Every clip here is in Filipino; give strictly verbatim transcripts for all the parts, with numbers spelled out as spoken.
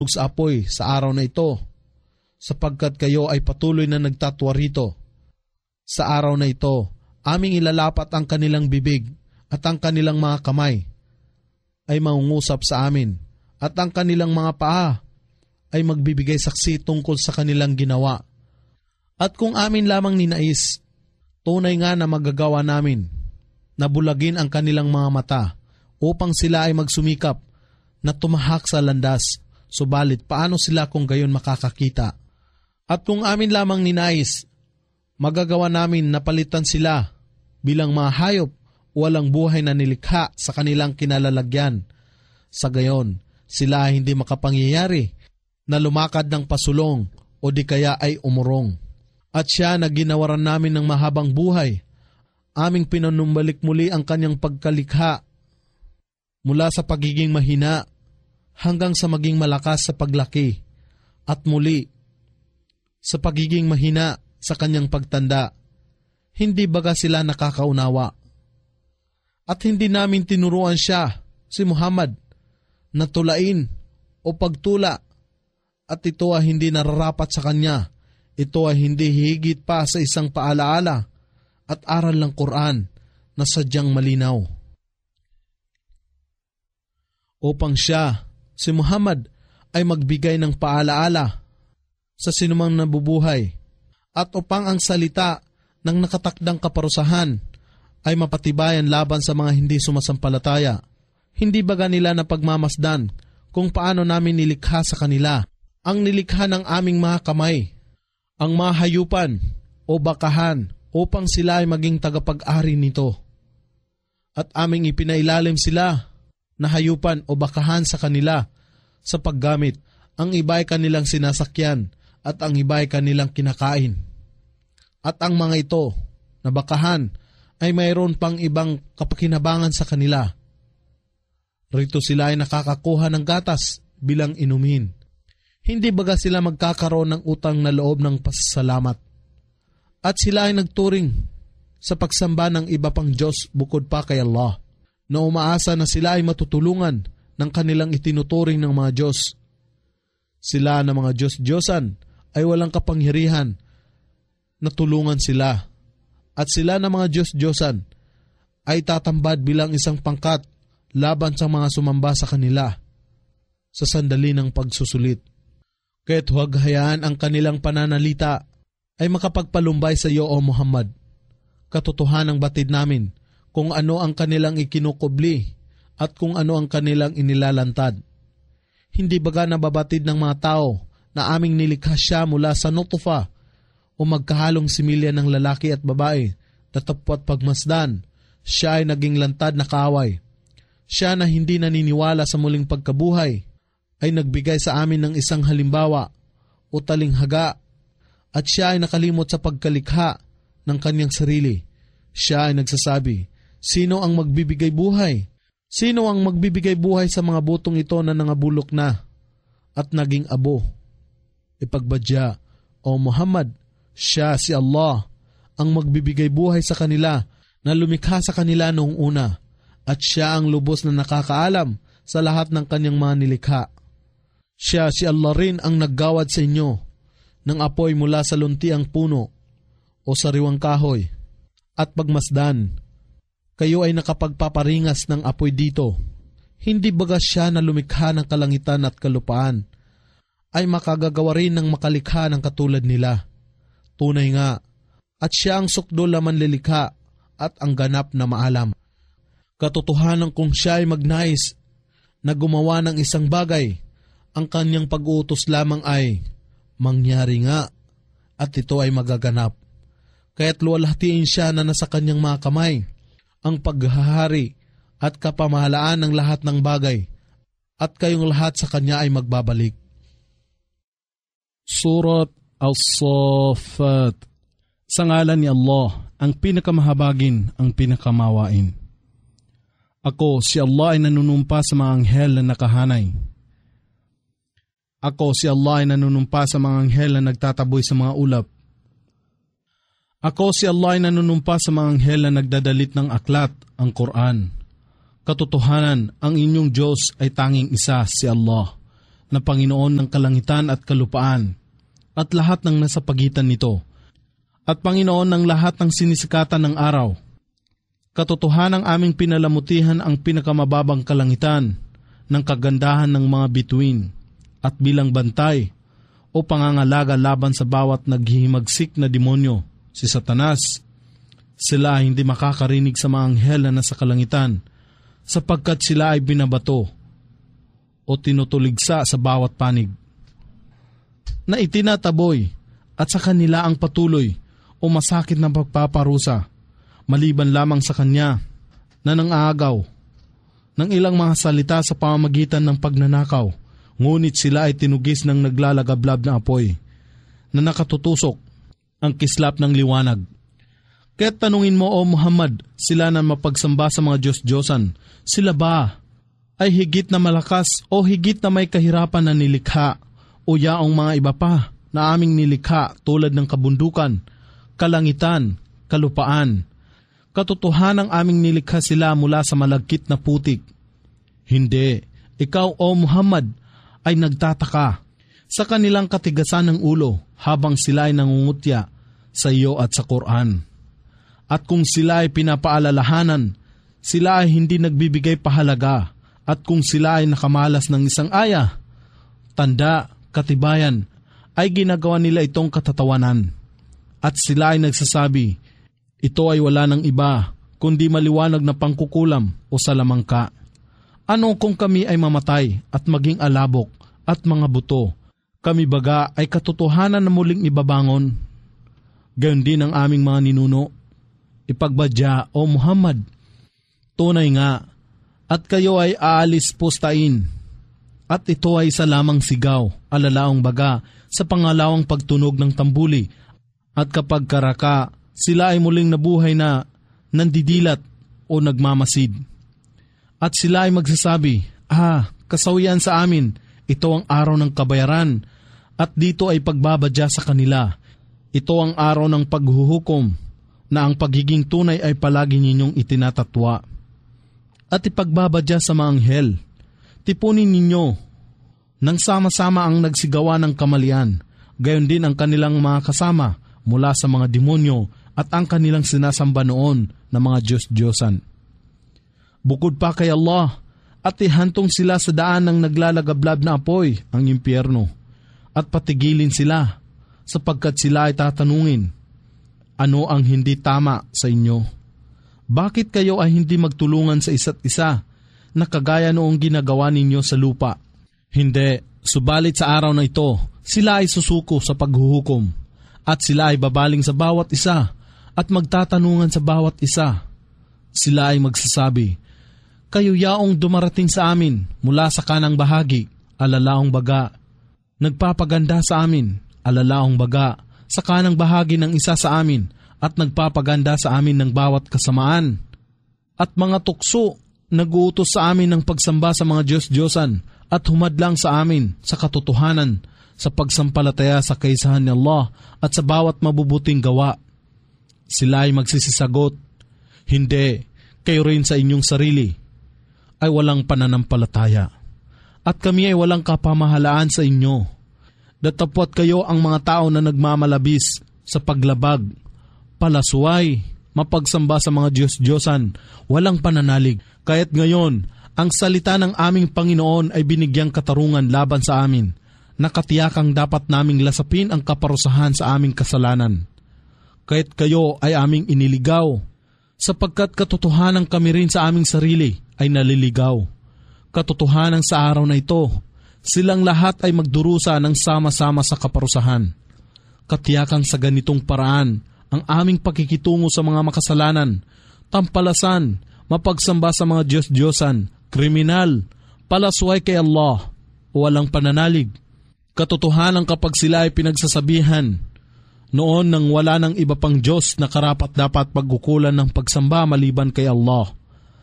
sa apoy sa araw na ito, sapagkat kayo ay patuloy na nagtatwa rito. Sa araw na ito, aming ilalapat ang kanilang bibig at ang kanilang mga kamay ay mangungusap sa amin, at ang kanilang mga paa ay magbibigay saksi tungkol sa kanilang ginawa. At kung amin lamang ninais, tunay nga na magagawa namin na bulagin ang kanilang mga mata upang sila ay magsumikap na tumahak sa landas, subalit paano sila kung gayon makakakita? At kung amin lamang ninais, magagawa namin na palitan sila bilang mga hayop walang buhay na nilikha sa kanilang kinalalagyan. Sa gayon, sila ay hindi makapangyayari na lumakad ng pasulong o di kaya ay umurong. At siya na ginawaran namin ng mahabang buhay, aming pinanumbalik muli ang kanyang pagkalikha mula sa pagiging mahina hanggang sa maging malakas sa paglaki, at muli sa pagiging mahina sa kanyang pagtanda. Hindi baga sila nakakaunawa? At hindi namin tinuruan siya, si Muhammad, na tulain o pagtula, at ito ay hindi nararapat sa kanya. Ito ay hindi higit pa sa isang paalaala at aral ng Quran na sadyang malinaw. Upang siya, si Muhammad, ay magbigay ng paalaala sa sinumang nabubuhay, at upang ang salita ng nakatakdang kaparusahan ay mapatibayan laban sa mga hindi sumasampalataya. Hindi baga nila na pagmamasdan kung paano namin nilikha sa kanila ang nilikha ng aming mga kamay, ang mga hayupan o bakahan, upang sila ay maging tagapag-ari nito. At aming ipinailalim sila na hayupan o bakahan sa kanila sa paggamit. Ang iba ay kanilang sinasakyan at ang iba ay kanilang kinakain. At ang mga ito na bakahan ay mayroon pang ibang kapakinabangan sa kanila. Rito sila ay nakakakuha ng gatas bilang inumin. Hindi baga sila magkakaroon ng utang na loob ng pasasalamat. At sila ay nagturing sa pagsamba ng iba pang Diyos bukod pa kay Allah, na umaasa na sila ay matutulungan ng kanilang itinuturing ng mga Diyos. Sila na mga Diyos-Diyosan ay walang kapangyarihan na tulungan sila, at sila na mga Diyos-Diyosan ay tatambad bilang isang pangkat laban sa mga sumamba sa kanila sa sandali ng pagsusulit. Kaya't huwag hayaan ang kanilang pananalita ay makapagpalumbay sa iyo, O Muhammad. Katotohanang batid namin kung ano ang kanilang ikinukubli at kung ano ang kanilang inilalantad. Hindi baga nababatid ng mga tao na aming nilikha siya mula sa nutufa o magkahalong similya ng lalaki at babae, tatapwat pagmasdan, siya ay naging lantad na kaaway. Siya na hindi naniniwala sa muling pagkabuhay ay nagbigay sa amin ng isang halimbawa o talinghaga, at siya ay nakalimot sa pagkalikha ng kanyang sarili. Siya ay nagsasabi, sino ang magbibigay buhay? Sino ang magbibigay buhay sa mga butong ito na nangabulok na at naging abo? Ipagbadya, O Muhammad, siya si Allah ang magbibigay buhay sa kanila na lumikha sa kanila noong una, at siya ang lubos na nakakaalam sa lahat ng kanyang mga nilikha. Siya si Allah rin ang naggawad sa inyo ng apoy mula sa luntiang puno o sariwang kahoy, at pagmasdan, kayo ay nakapagpaparingas ng apoy dito. Hindi baga siya na lumikha ng kalangitan at kalupaan ay makagagawa rin ng makalikha ng katulad nila? Tunay nga, at siya ang sukdol na manlilikha at ang ganap na maalam. Katotohanan kung siya ay magnais na gumawa ng isang bagay, ang kanyang pag-uutos lamang ay mangyari nga, at ito ay magaganap. Kaya't luwalhatiin siya na nasa kanyang mga kamay ang paghahari at kapamahalaan ng lahat ng bagay, at kayong lahat sa kanya ay magbabalik. Surat Al-Saffat. Sa ngalan ni Allah, ang pinakamahabagin, ang pinakamawain. Ako, si Allah ay nanunumpa sa mga anghel na nakahanay. Ako, si Allah ay nanunumpa sa mga anghel na nagtataboy sa mga ulap. Ako, si Allah ay nanunumpa sa mga anghel na nagdadalit ng aklat, ang Quran. Katotohanan, ang inyong Diyos ay tanging isa, si Allah, na Panginoon ng kalangitan at kalupaan at lahat ng nasa pagitan nito, at Panginoon ng lahat ng sinisikatan ng araw. Katotohanang aming pinalamutihan ang pinakamababang kalangitan ng kagandahan ng mga bituin at bilang bantay o pangangalaga laban sa bawat naghihimagsik na demonyo, si Satanas. Sila ay hindi makakarinig sa mga anghel na nasa kalangitan sapagkat sila ay binabato o tinutuligsa sa bawat panig na itinataboy at sa kanila ang patuloy o masakit na pagpaparusa, maliban lamang sa kanya na nang-aagaw ng ilang mga salita sa pamamagitan ng pagnanakaw, ngunit sila ay tinugis ng naglalagablab na apoy na nakatutusok ang kislap ng liwanag. Kaya't tanungin mo, O Muhammad, sila na mapagsamba sa mga Diyos-Diyosan, sila ba ay higit na malakas o higit na may kahirapan na nilikha o yaong mga iba pa na aming nilikha tulad ng kabundukan, kalangitan, kalupaan? Katotohanang aming nilikha sila mula sa malagkit na putik. Hindi, ikaw, O Muhammad, ay nagtataka sa kanilang katigasan ng ulo habang sila ay nangungutya sa iyo at sa Quran. At kung sila ay pinapaalalahanan, sila ay hindi nagbibigay pahalaga. At kung sila ay nakamalas ng isang aya, tanda, katibayan, ay ginagawa nila itong katatawanan. At sila ay nagsasabi, ito ay wala ng iba, kundi maliwanag na pangkukulam o salamangka. Ano kung kami ay mamatay at maging alabok at mga buto? Kami baga ay katotohanan na muling ibabangon? Gayon din ang aming mga ninuno. Ipagbadya, O Muhammad, tunay nga, at kayo ay aalis pustain. At ito ay isa lamang sigaw, alalaong baga, sa pangalawang pagtunog ng tambuli. At kapag karaka, sila ay muling nabuhay na nandidilat o nagmamasid. At sila ay magsasabi, ah, kasawian sa amin, ito ang araw ng kabayaran, at dito ay pagbabadya sa kanila. Ito ang araw ng paghuhukom, na ang pagiging tunay ay palagi ninyong itinatatwa. At ipagbabadya sa mga anghel, tipunin ninyo, nang sama-sama ang nagsigawa ng kamalian, gayon din ang kanilang mga kasama mula sa mga demonyo at ang kanilang sinasamba noon na mga Diyos-Diyosan. Bukod pa kay Allah, at ihantong sila sa daan ng naglalagablab na apoy, ang impyerno, at patigilin sila, sapagkat sila ay tatanungin, ano ang hindi tama sa inyo? Bakit kayo ay hindi magtulungan sa isa't isa na kagaya noong ginagawa ninyo sa lupa? Hindi, subalit sa araw na ito, sila ay susuko sa paghuhukom at sila ay babaling sa bawat isa at magtatanungan sa bawat isa. Sila ay magsasabi, kayo yaong dumarating sa amin mula sa kanang bahagi, alalaong baga. Nagpapaganda sa amin, alalaong baga, sa kanang bahagi ng isa sa amin, at nagpapaganda sa amin ng bawat kasamaan. At mga tukso, nag-uutos sa amin ng pagsamba sa mga Diyos-Diyosan at humadlang sa amin sa katotohanan sa pagsampalataya sa kaisahan ni Allah at sa bawat mabubuting gawa. Sila ay magsisisagot, hindi, kayo rin sa inyong sarili ay walang pananampalataya. At kami ay walang kapamahalaan sa inyo. Datapwat kayo ang mga tao na nagmamalabis sa paglabag, palasuway, mapagsamba sa mga Diyos-Diyosan, walang pananalig. Kaya't ngayon, ang salita ng aming Panginoon ay binigyang katarungan laban sa amin, nakatiyakang dapat naming lasapin ang kaparusahan sa aming kasalanan. Kaya't kayo ay aming iniligaw, sapagkat katotohanan kami rin sa aming sarili ay naliligaw. Katotohanan sa araw na ito, silang lahat ay magdurusa ng sama-sama sa kaparusahan. Katiyakan sa ganitong paraan, ang aming pakikitungo sa mga makasalanan, tampalasan, mapagsamba sa mga Diyos-Diyosan, kriminal, palasway kay Allah, walang pananalig. Katotohanan kapag sila ay pinagsasabihan, noon nang wala ng iba pang Diyos na karapat-dapat pagkukulan ng pagsamba maliban kay Allah.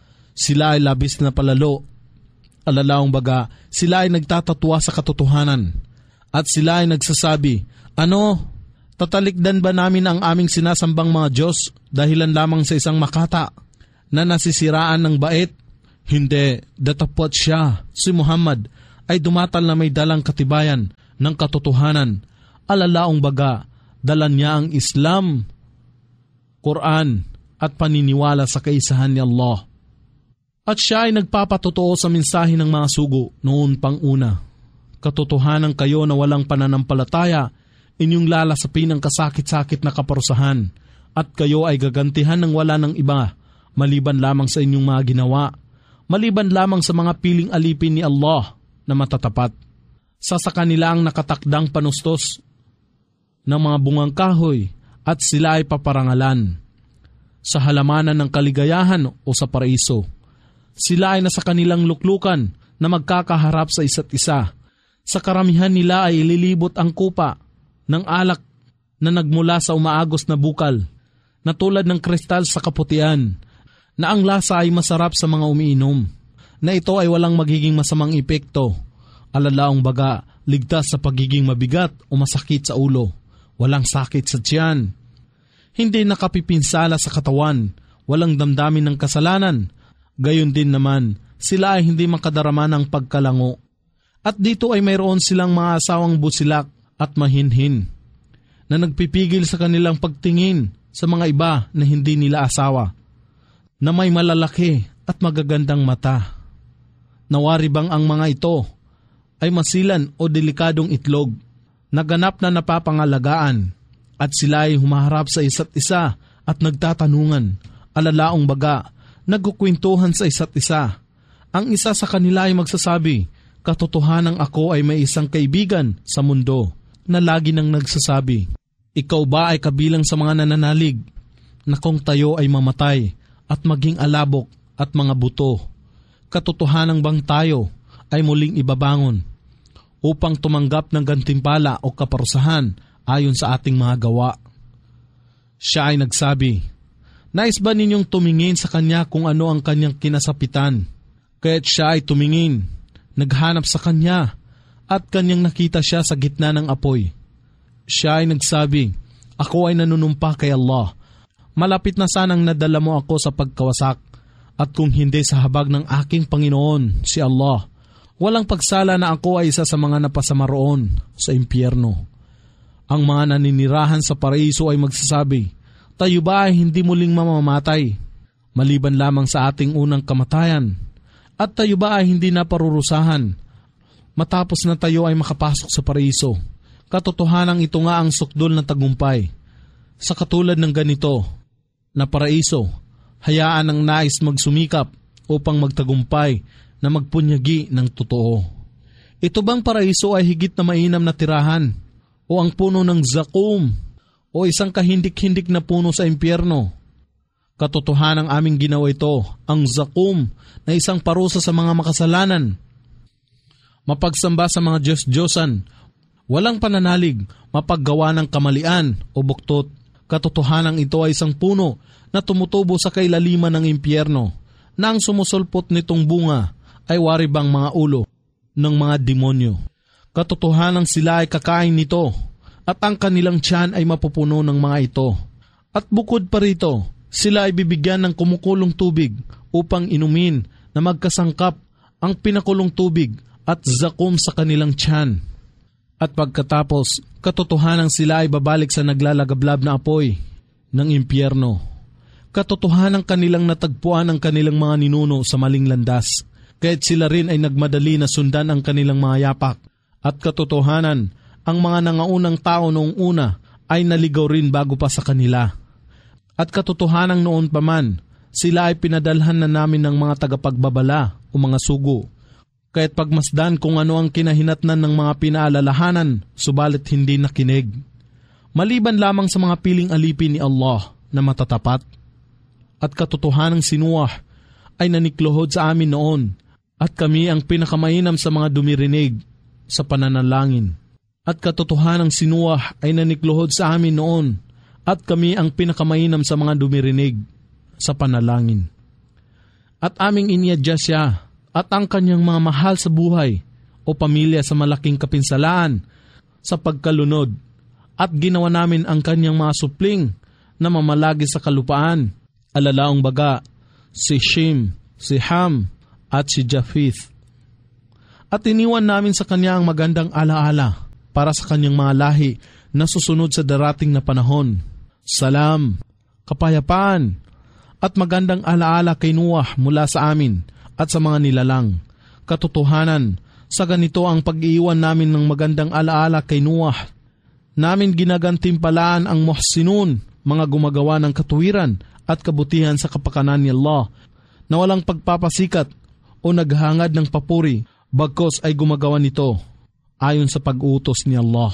Sila ay labis na palalo. Alalaong baga, sila ay nagtatatwa sa katotohanan. At sila ay nagsasabi, ano, tatalikdan ba namin ang aming sinasambang mga Diyos dahilan lamang sa isang makata na nasisiraan ng bait? Hindi, datapwat siya, si Muhammad, ay dumatal na may dalang katibayan ng katotohanan. Alalaong baga, dala niya ang Islam, Quran at paniniwala sa kaisahan ni Allah. At siya ay nagpapatotoo sa mensahe ng mga sugo noon pang una. Katotohanan kayo na walang pananampalataya, inyong lalasapin ang kasakit-sakit na kaparusahan, at kayo ay gagantihan ng wala ng iba, maliban lamang sa inyong mga ginawa, maliban lamang sa mga piling alipin ni Allah na matatapat. Sa sa kanila ang nakatakdang panustos ng mga bungang kahoy, at sila ay paparangalan sa halamanan ng kaligayahan o sa paraiso. Sila ay nasa kanilang luklukan na magkakaharap sa isa't isa. Sa karamihan nila ay ililibot ang kupa ng alak na nagmula sa umaagos na bukal, na tulad ng kristal sa kaputian, na ang lasa ay masarap sa mga umiinom, na ito ay walang magiging masamang epekto. Alalaong baga, ligtas sa pagiging mabigat o masakit sa ulo, walang sakit sa tiyan, hindi nakapipinsala sa katawan, walang damdamin ng kasalanan. Gayon din naman, sila ay hindi makadarama ng pagkalango. At dito ay mayroon silang mga asawang busilak at mahinhin, na nagpipigil sa kanilang pagtingin sa mga iba na hindi nila asawa, na may malalaki at magagandang mata. Nawari bang ang mga ito ay masilan o delikadong itlog, naganap na napapangalagaan, at sila ay humaharap sa isa't isa at nagtatanungan, alalaong baga, nagkukwentuhan sa isa't isa. Ang isa sa kanila ay magsasabi, katotohanang ako ay may isang kaibigan sa mundo na lagi nang nagsasabi, ikaw ba ay kabilang sa mga nananalig na kung tayo ay mamatay at maging alabok at mga buto, katotohanang bang tayo ay muling ibabangon upang tumanggap ng gantimpala o kaparusahan ayon sa ating mga gawa? Siya ay nagsabi, nais ba ninyong tumingin sa kanya kung ano ang kanyang kinasapitan? Kaya't siya ay tumingin, naghanap sa kanya, at kanyang nakita siya sa gitna ng apoy. Siya ay nagsabi, ako ay nanunumpa kay Allah. Malapit na sanang nadala mo ako sa pagkawasak, at kung hindi sa habag ng aking Panginoon, si Allah, walang pagsala na ako ay isa sa mga napasama roon sa impyerno. Ang mga naninirahan sa paraiso ay magsasabi, tayo ba ay hindi muling mamamatay, maliban lamang sa ating unang kamatayan? At tayo ba ay hindi naparurusahan, matapos na tayo ay makapasok sa paraiso? Katotohanang ito nga ang sukdol ng tagumpay. Sa katulad ng ganito na paraiso, hayaan ang nais magsumikap upang magtagumpay na magpunyagi ng totoo. Ito bang paraiso ay higit na mainam na tirahan, o ang puno ng zakum, o isang kahindik-hindik na puno sa impyerno? Katotohanang aming ginawa ito, ang zakum, na isang parusa sa mga makasalanan. Mapagsamba sa mga Diyos-Diyosan, walang pananalig, mapaggawa ng kamalian o buktot. Katotohanang ito ay isang puno na tumutubo sa kailaliman ng impyerno, na ang sumusulpot nitong bunga ay wari bang mga ulo ng mga demonyo. Katotohanang sila ay kakain nito, at ang kanilang tiyan ay mapupuno ng mga ito. At bukod pa rito, sila ay bibigyan ng kumukulong tubig upang inumin na magkasangkap ang pinakulong tubig at zakum sa kanilang tiyan. At pagkatapos, katotohanang sila ay babalik sa naglalagablab na apoy ng impyerno. Katotohanang kanilang natagpuan ang kanilang mga ninuno sa maling landas, kaya't sila rin ay nagmadali na sundan ang kanilang mga yapak. At katotohanan, ang mga nangaunang tao noong una ay naligaw rin bago pa sa kanila. At katotohanang noon pa man, sila ay pinadalhan na namin ng mga tagapagbabala o mga sugo. Kaya't pagmasdan kung ano ang kinahinatnan ng mga pinaalalahanan, subalit hindi nakinig. Maliban lamang sa mga piling alipin ni Allah na matatapat. At katotohanang sinuwah ay nanikluhod sa amin noon, at kami ang pinakamainam sa mga dumirinig sa pananalangin. At katotohanang sinuwah ay nanikluhod sa amin noon, at kami ang pinakamainam sa mga dumirinig sa panalangin. At aming iniadya siya at ang kanyang mga mahal sa buhay o pamilya sa malaking kapinsalaan sa pagkalunod, at ginawa namin ang kanyang mga supling na mamalagi sa kalupaan, alalaong baga, si Shem, si Ham, at si Japheth. At iniwan namin sa kanya ang magandang alaala para sa kanyang mga lahi na susunod sa darating na panahon. Salam, kapayapaan, at magandang alaala kay Noah mula sa amin at sa mga nilalang. Katotohanan, sa ganito ang pag-iiwan namin ng magandang alaala kay Noah. Namin ginagantimpalaan ang muhsinun, mga gumagawa ng katuwiran at kabutihan sa kapakanan ni Allah, na walang pagpapasikat o naghangad ng papuri, bagkos ay gumagawa nito ayon sa pag-utos ni Allah.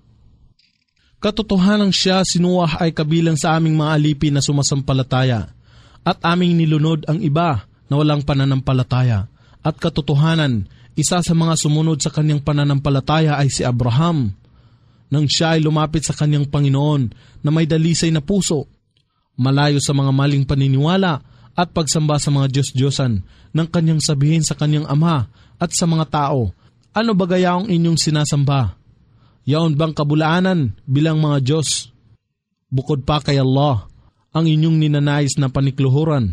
Katotohanan siya, si Noah ay kabilang sa aming mga alipin na sumasampalataya, at aming nilunod ang iba na walang pananampalataya. At katotohanan, isa sa mga sumunod sa kanyang pananampalataya ay si Abraham, nang siya ay lumapit sa kanyang Panginoon na may dalisay na puso, malayo sa mga maling paniniwala at pagsamba sa mga Diyos-Diyosan, nang kanyang sabihin sa kanyang ama at sa mga tao, ano ba gaya ang inyong sinasamba? Yaon bang kabulaanan bilang mga Diyos? Bukod pa kay Allah, ang inyong ninanais na panikluhuran.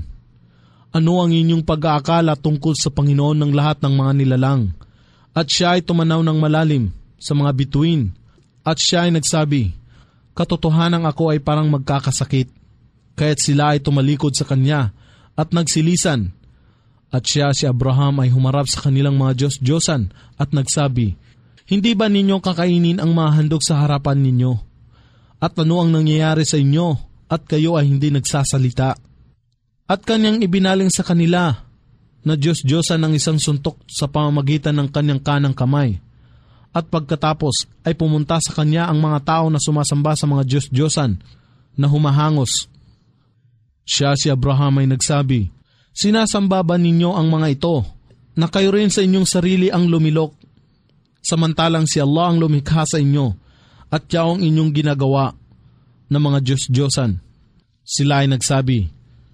Ano ang inyong pag-aakala tungkol sa Panginoon ng lahat ng mga nilalang? At siya ay tumanaw ng malalim sa mga bituin, at siya ay nagsabi, katotohanang ako ay parang magkakasakit, kaya't sila ay tumalikod sa kanya at nagsilisan. At siya, si Abraham, ay humarap sa kanilang mga Diyos-Diyosan at nagsabi, hindi ba ninyo kakainin ang mga handog sa harapan ninyo? At ano ang nangyayari sa inyo at kayo ay hindi nagsasalita? At kanyang ibinaling sa kanila na Diyos-Diyosan ang isang suntok sa pamamagitan ng kanyang kanang kamay. At pagkatapos ay pumunta sa kanya ang mga tao na sumasamba sa mga Diyos-Diyosan na humahangos. Siya, si Abraham, ay nagsabi, sinasamba ba ninyo ang mga ito na kayo rin sa inyong sarili ang lumilok, samantalang si Allah ang lumikha sa inyo at yaong inyong ginagawa ng mga Diyos-Diyosan? Sila ay nagsabi,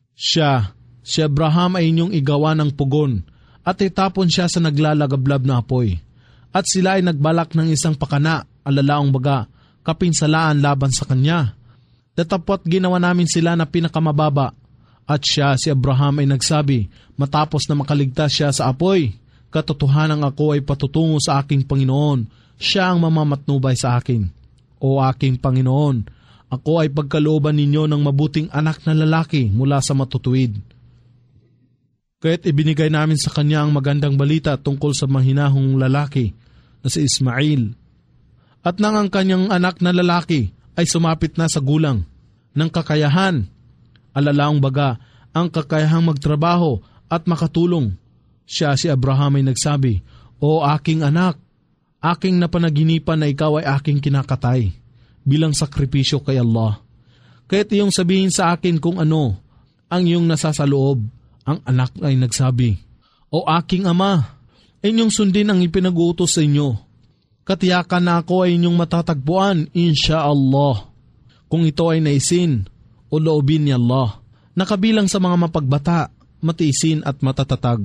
siya, si Abraham ay inyong igawa ng pugon at itapon siya sa naglalagablab na apoy. At sila ay nagbalak ng isang pakana, alalaong baga, kapinsalaan laban sa kanya. Datapot ginawa namin sila na pinakamababa. At siya, si Abraham, ay nagsabi, matapos na makaligtas siya sa apoy, katotohanang ako ay patutungo sa aking Panginoon, siya ang mamamatnubay sa akin. O aking Panginoon, ako ay pagkalooban ninyo ng mabuting anak na lalaki mula sa matutuwid. Kaya't ibinigay namin sa kanya ang magandang balita tungkol sa mahinahong lalaki na si Ismail. At nang ang kanyang anak na lalaki ay sumapit na sa gulang ng kakayahan, alalaong baga, ang kakayahang magtrabaho at makatulong, siya, si Abraham, ay nagsabi, o aking anak, aking napanaginipan na ikaw ay aking kinakatay bilang sakripisyo kay Allah. Kaya't iyong sabihin sa akin kung ano ang iyong nasasaloob. Ang anak ay nagsabi, o aking ama, inyong sundin ang ipinag-uutos sa inyo. Katiyakan na ako ay inyong matatagpuan, insha'Allah, kung ito ay naisin o loobin ni Allah, nakabilang sa mga mapagbata, matiisin at matatatag.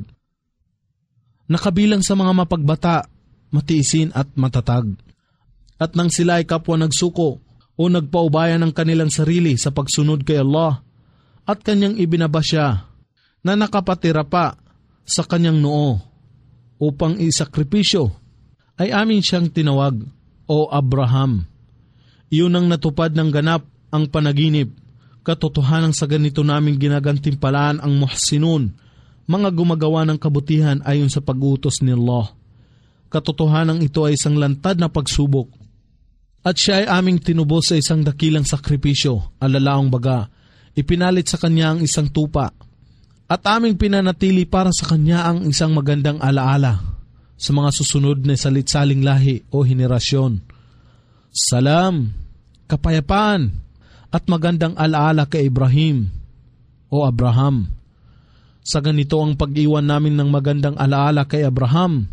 Nakabilang sa mga mapagbata, matiisin at matatag. At nang sila ay kapwa nagsuko o nagpaubayan ng kanilang sarili sa pagsunod kay Allah, at kanyang ibinaba siya na nakapatira pa sa kanyang noo upang isakripisyo, ay amin siyang tinawag, o Abraham. Iyon ang natupad ng ganap ang panaginip. Katotohanan sa ganito namin ginagantimpalaan ang muhsinun, mga gumagawa ng kabutihan ayon sa pag-utos ni Allah. Katotohanan ito ay isang lantad na pagsubok. At siya ay aming tinubos sa isang dakilang sakripisyo, alalaong baga, ipinalit sa kanya ang isang tupa. At aming pinanatili para sa kanya ang isang magandang alaala sa mga susunod na salitsaling lahi o henerasyon. Salam, kapayapaan, at magandang alaala kay Ibrahim o Abraham. Sa ganito ang pag-iwan namin ng magandang alaala kay Abraham.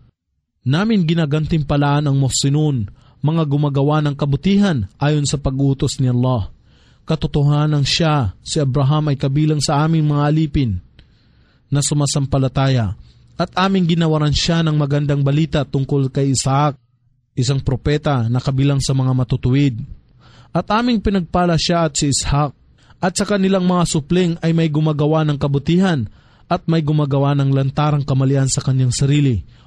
Namin ginagantimpalaan ang muhsinun, mga gumagawa ng kabutihan ayon sa pag-utos ni Allah. Katotohanan siya, si Abraham, ay kabilang sa aming mga alipin na sumasampalataya, at aming ginawaran siya ng magandang balita tungkol kay Isaac, isang propeta na kabilang sa mga matutuwid. At aming pinagpala siya at si Ishak, at sa kanilang mga supling ay may gumagawa ng kabutihan at may gumagawa ng lantarang kamalian sa kanyang sarili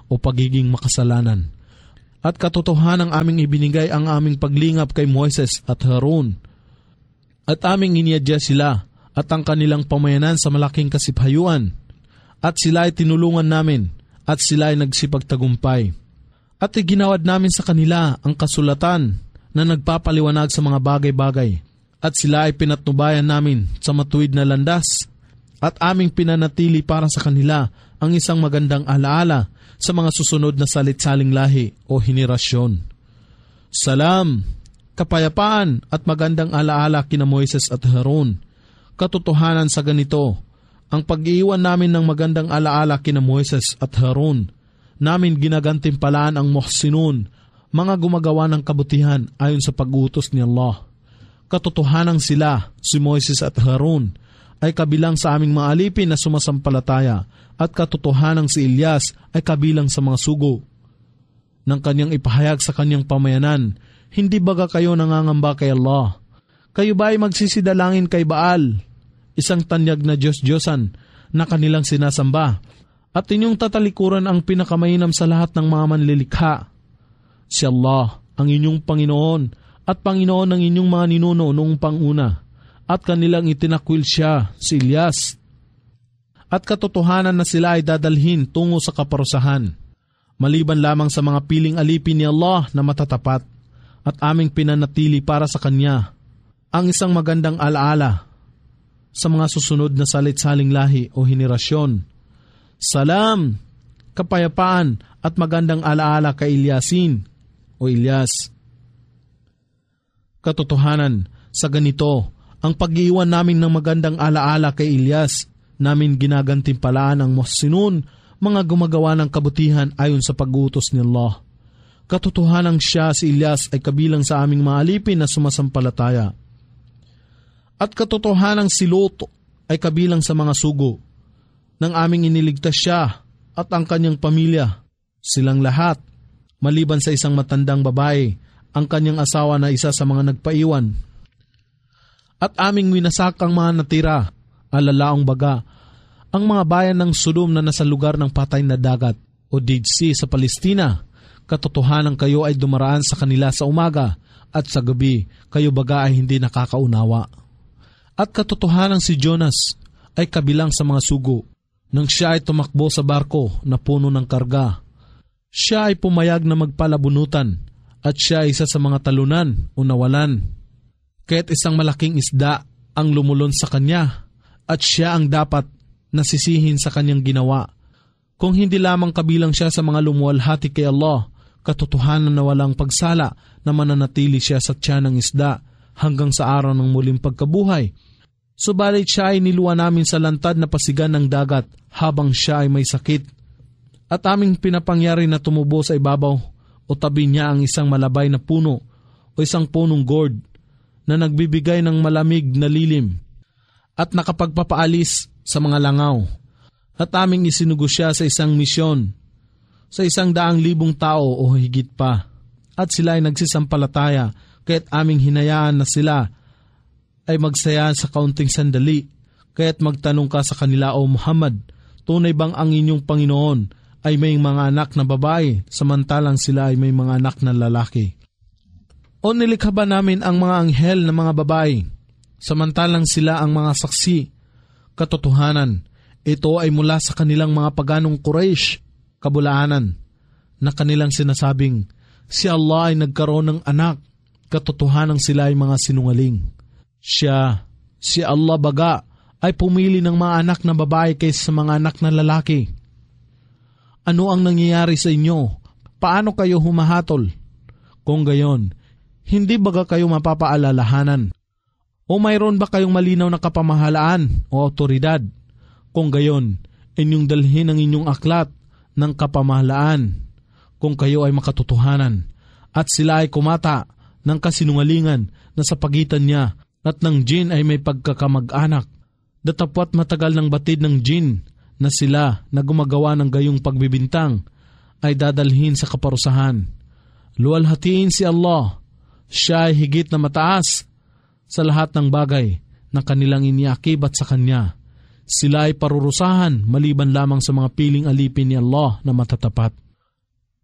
o pagiging makasalanan. At katotohanan aming ibinigay ang aming paglingap kay Moises at Harun. At aming iniadya sila at ang kanilang pamayanan sa malaking kasiphayuan. At sila ay tinulungan namin at sila ay nagsipagtagumpay. At iginawad namin sa kanila ang kasulatan na nagpapaliwanag sa mga bagay-bagay. At sila ay pinatnubayan namin sa matuwid na landas. At aming pinanatili para sa kanila ang isang magandang alaala sa mga susunod na salitsaling lahi o henerasyon. Salam, kapayapaan at magandang alaala kina Moises at Harun. Katotohanan sa ganito, ang pag-iiwan namin ng magandang alaala kina Moises at Harun, namin ginagantimpalaan ang muhsinun, mga gumagawa ng kabutihan ayon sa pag-utos ni Allah. Katotohanan sila, si Moises at Harun, ay kabilang sa aming mga alipin na sumasampalataya, at katotohanan si Ilyas ay kabilang sa mga sugo. Nang kanyang ipahayag sa kanyang pamayanan, hindi baga kayo nangangamba kay Allah? Kayo ba ay magsisidalangin kay Baal, isang tanyag na Diyos-Diyosan na kanilang sinasamba, at inyong tatalikuran ang pinakamainam sa lahat ng mga manlilikha? Si Allah, ang inyong Panginoon, at Panginoon ng inyong mga ninuno noong panguna, at kanilang itinakwil siya, si Ilyas. At katotohanan na sila ay dadalhin tungo sa kaparusahan, maliban lamang sa mga piling alipin ni Allah na matatapat, at aming pinanatili para sa Kanya ang isang magandang alaala sa mga susunod na salitsaling lahi o henerasyon. Salam, kapayapaan at magandang alaala kay Ilyasin o Ilyas. Katotohanan sa ganito, ang pag-iwan namin ng magandang alaala kay Ilyas, namin ginagantimpalaan ang muhsinun, mga gumagawa ng kabutihan ayon sa pag-utos ni Allah. Katotohanan siya, si Ilyas, ay kabilang sa aming mga alipin na sumasampalataya. At katotohanan si Lot ay kabilang sa mga sugo, nang aming iniligtas siya at ang kanyang pamilya, silang lahat, maliban sa isang matandang babae, ang kanyang asawa na isa sa mga nagpaiwan. At aming winasak ang mga natira, alalaong baga, ang mga bayan ng Sodom na nasa lugar ng patay na dagat o Dead Sea sa Palestina. Katotohanan kayo ay dumaraan sa kanila sa umaga, at sa gabi kayo baga ay hindi nakakaunawa. At katotohanan si Jonas ay kabilang sa mga sugo, nang siya ay tumakbo sa barko na puno ng karga. Siya ay pumayag na magpalabunutan, at siya ay isa sa mga talunan o nawalan. Kaya't isang malaking isda ang lumulon sa kanya, at siya ang dapat nasisihin sa kanyang ginawa. Kung hindi lamang kabilang siya sa mga lumuwalhati kay Allah, katotohanan na walang pagsala na mananatili siya sa tiyan ng isda hanggang sa araw ng muling pagkabuhay. Subalit siya ay niluwa namin sa lantad na pasigan ng dagat habang siya ay may sakit. At aming pinapangyari na tumubo sa ibabaw o tabi niya ang isang malabay na puno o isang punong gourd na nagbibigay ng malamig na lilim at nakapagpapaalis sa mga langaw. At aming isinugo siya sa isang misyon, sa isang daang libong tao o higit pa. At sila ay nagsisampalataya, kaya't aming hinayaan na sila ay magsaya sa kaunting sandali. Kaya't magtanong ka sa kanila, O Muhammad, tunay bang ang inyong Panginoon ay may mga anak na babae, samantalang sila ay may mga anak na lalaki? O nilikha ba namin ang mga anghel na mga babae, samantalang sila ang mga saksi? Katotohanan, ito ay mula sa kanilang mga paganong Quraysh, kabulaanan, na kanilang sinasabing, si Allah ay nagkaroon ng anak. Katotohanan sila ay mga sinungaling. Siya, si Allah baga, ay pumili ng mga anak na babae kaysa sa mga anak na lalaki. Ano ang nangyayari sa inyo? Paano kayo humahatol? Kung gayon, hindi baga kayo mapapaalalahanan? O mayroon ba kayong malinaw na kapamahalaan o otoridad? Kung gayon, inyong dalhin ang inyong aklat ng kapamahalaan kung kayo ay makatotohanan. At sila ay kumata ng kasinungalingan na sa pagitan niya at ng jin ay may pagkakamag-anak. Datapwat matagal ng batid ng jin na sila na gumagawa ng gayong pagbibintang ay dadalhin sa kaparusahan. Luwalhatiin si Allah. Siya ay higit na mataas sa lahat ng bagay na kanilang iniakibat sa Kanya. Sila ay parurusahan maliban lamang sa mga piling alipin ni Allah na matatapat.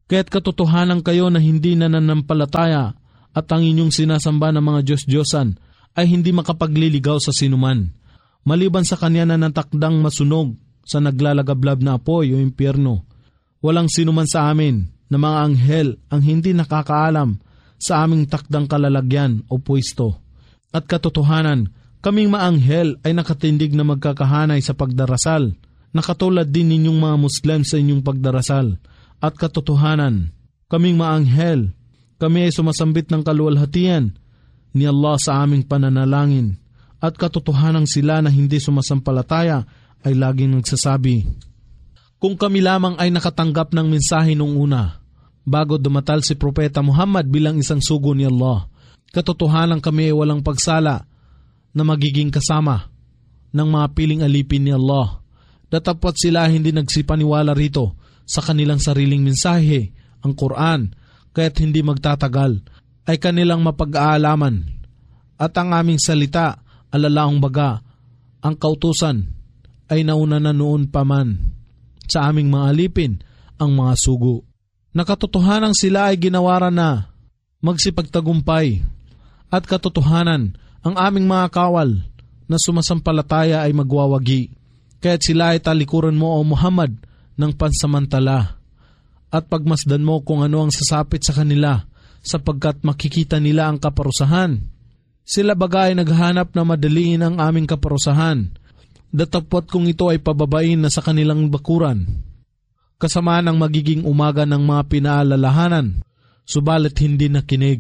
Kaya't katotohanan kayo na hindi nananampalataya at ang inyong sinasamba ng mga Diyos-Diyosan ay hindi makapagliligaw sa sinuman, maliban sa kanya na natakdang masunog sa naglalagablab na apoy o impyerno. Walang sinuman sa amin na mga anghel ang hindi nakakaalam sa aming takdang kalalagyan o pwesto. At katotohanan, kaming maanghel ay nakatindig na magkakahanay sa pagdarasal, na katulad din ninyong mga Muslim sa inyong pagdarasal. At katotohanan, kaming maanghel, kami ay sumasambit ng kaluwalhatian ni Allah sa aming pananalangin. At katotohanan sila na hindi sumasampalataya ay laging nagsasabi, kung kami lamang ay nakatanggap ng mensahe nung una, bago dumatal si Propeta Muhammad bilang isang sugo ni Allah, katotohanan kami ay walang pagsala na magiging kasama ng mga piling alipin ni Allah. Datapot sila hindi nagsipaniwala rito sa kanilang sariling mensahe, ang Quran, kaya't hindi magtatagal ay kanilang mapag-aalaman. At ang aming salita, alalaong baga, ang kautusan ay nauna na noon pa man sa aming mga alipin, ang mga sugo. Nakatotohanan sila ay ginawaran na magsipagtagumpay, at katotohanan ang aming mga kawal na sumasampalataya ay magwawagi. Kaya't sila ay talikuran mo o Muhammad ng pansamantala, at pagmasdan mo kung ano ang sasapit sa kanila, sapagkat makikita nila ang kaparusahan. Sila baga ay naghahanap na madaliin ang aming kaparusahan, datapwat kung ito ay pababain na sa kanilang bakuran, kasama ng magiging umaga ng mga pinaalalahanan, subalit hindi nakinig.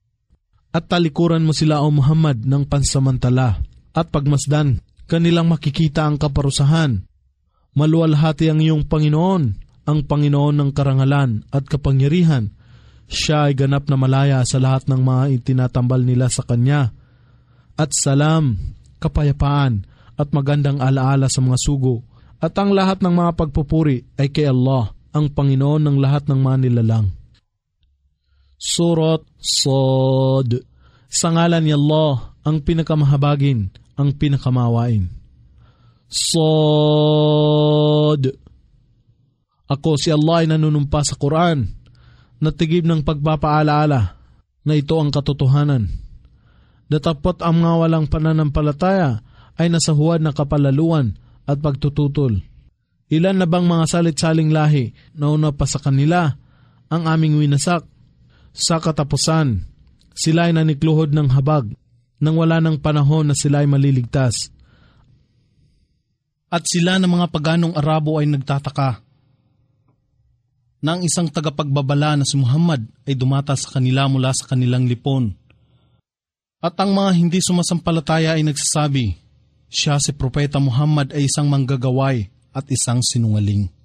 At talikuran mo sila o Muhammad ng pansamantala, at pagmasdan, kanilang makikita ang kaparusahan. Maluwalhati ang iyong Panginoon, ang Panginoon ng karangalan at kapangyarihan. Siya ay ganap na malaya sa lahat ng mga itinatambal nila sa Kanya. At salam, kapayapaan at magandang alaala sa mga sugo. At ang lahat ng mga pagpupuri ay kay Allah, ang Panginoon ng lahat ng mga nilalang. Surat Sad. Sa ngalan ni Allah, ang pinakamahabagin, ang pinakamawain. Sad. Ako si Allah ay nanunumpa sa Quran, natigib ng pagpapaalaala na ito ang katotohanan. Datapot ang mga walang pananampalataya ay nasa huwad na kapalaluan at pagtututol. Ilan na bang mga salit-saling lahi na una pa sa kanila ang aming winasak? Sa katapusan, sila ay nanikluhod ng habag nang wala ng panahon na sila ay maliligtas. At sila ng mga paganong Arabo ay nagtataka na ang isang tagapagbabala na si Muhammad ay dumata sa kanila mula sa kanilang lipon. At ang mga hindi sumasampalataya ay nagsasabi, siya si Propeta Muhammad ay isang manggagaway at isang sinungaling.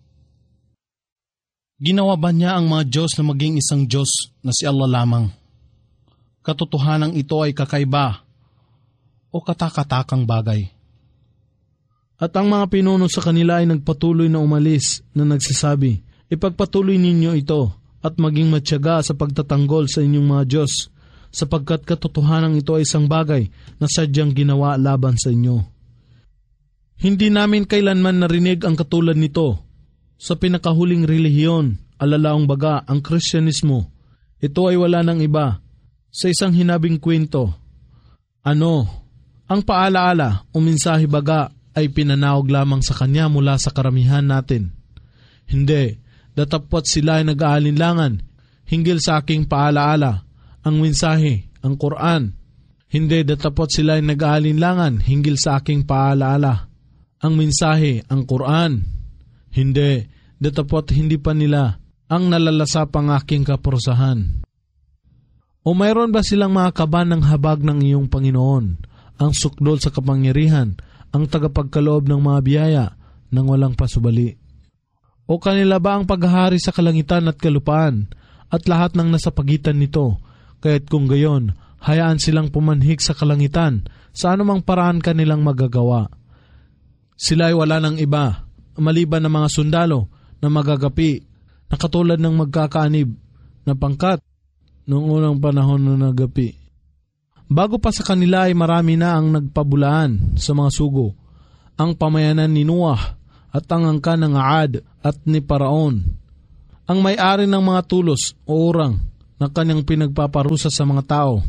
Ginawa ba niya ang mga Diyos na maging isang Diyos na si Allah lamang? Katotohanang ito ay kakaiba o katakatakang bagay. At ang mga pinuno sa kanila ay nagpatuloy na umalis na nagsasabi, ipagpatuloy ninyo ito at maging matyaga sa pagtatanggol sa inyong mga Diyos, sapagkat katotohanan ito ay isang bagay na sadyang ginawa laban sa inyo. Hindi namin kailanman narinig ang katulad nito sa pinakahuling relihiyon, alalaong baga ang Kristyanismo. Ito ay wala ng iba sa isang hinabing kwento. Ano, ang paalaala o mensahe baga ay pinanawag lamang sa kanya mula sa karamihan natin. Hindi, datapwat sila ay nag-aalinlangan hinggil sa aking paalaala, ang mensahe, ang Quran. Hindi, datapwat sila ay nag-aalinlangan hinggil sa aking paalaala, ang mensahe, ang Quran. Hindi, datapwat hindi pa nila ang nalalasap ang aking kaparusahan. O mayroon ba silang mga kaban ng habag ng iyong Panginoon, ang sukdol sa kapangyarihan, ang tagapagkaloob ng mga biyaya nang walang pasubali? O kanila ba ang paghahari sa kalangitan at kalupaan at lahat ng nasa pagitan nito? Kaya't kung gayon, hayaan silang pumanhik sa kalangitan sa anumang paraan kanilang magagawa. Sila ay wala ng iba, maliban ng mga sundalo na magagapi na katulad ng magkakaanib na pangkat noong unang panahon na nagapi. Bago pa sa kanila ay marami na ang nagpabulaan sa mga sugo, ang pamayanan ni Noah at ang angkan ng Aad at ni Paraon. ang may-ari ng mga tulos o urang na kanyang pinagpaparusa sa mga tao.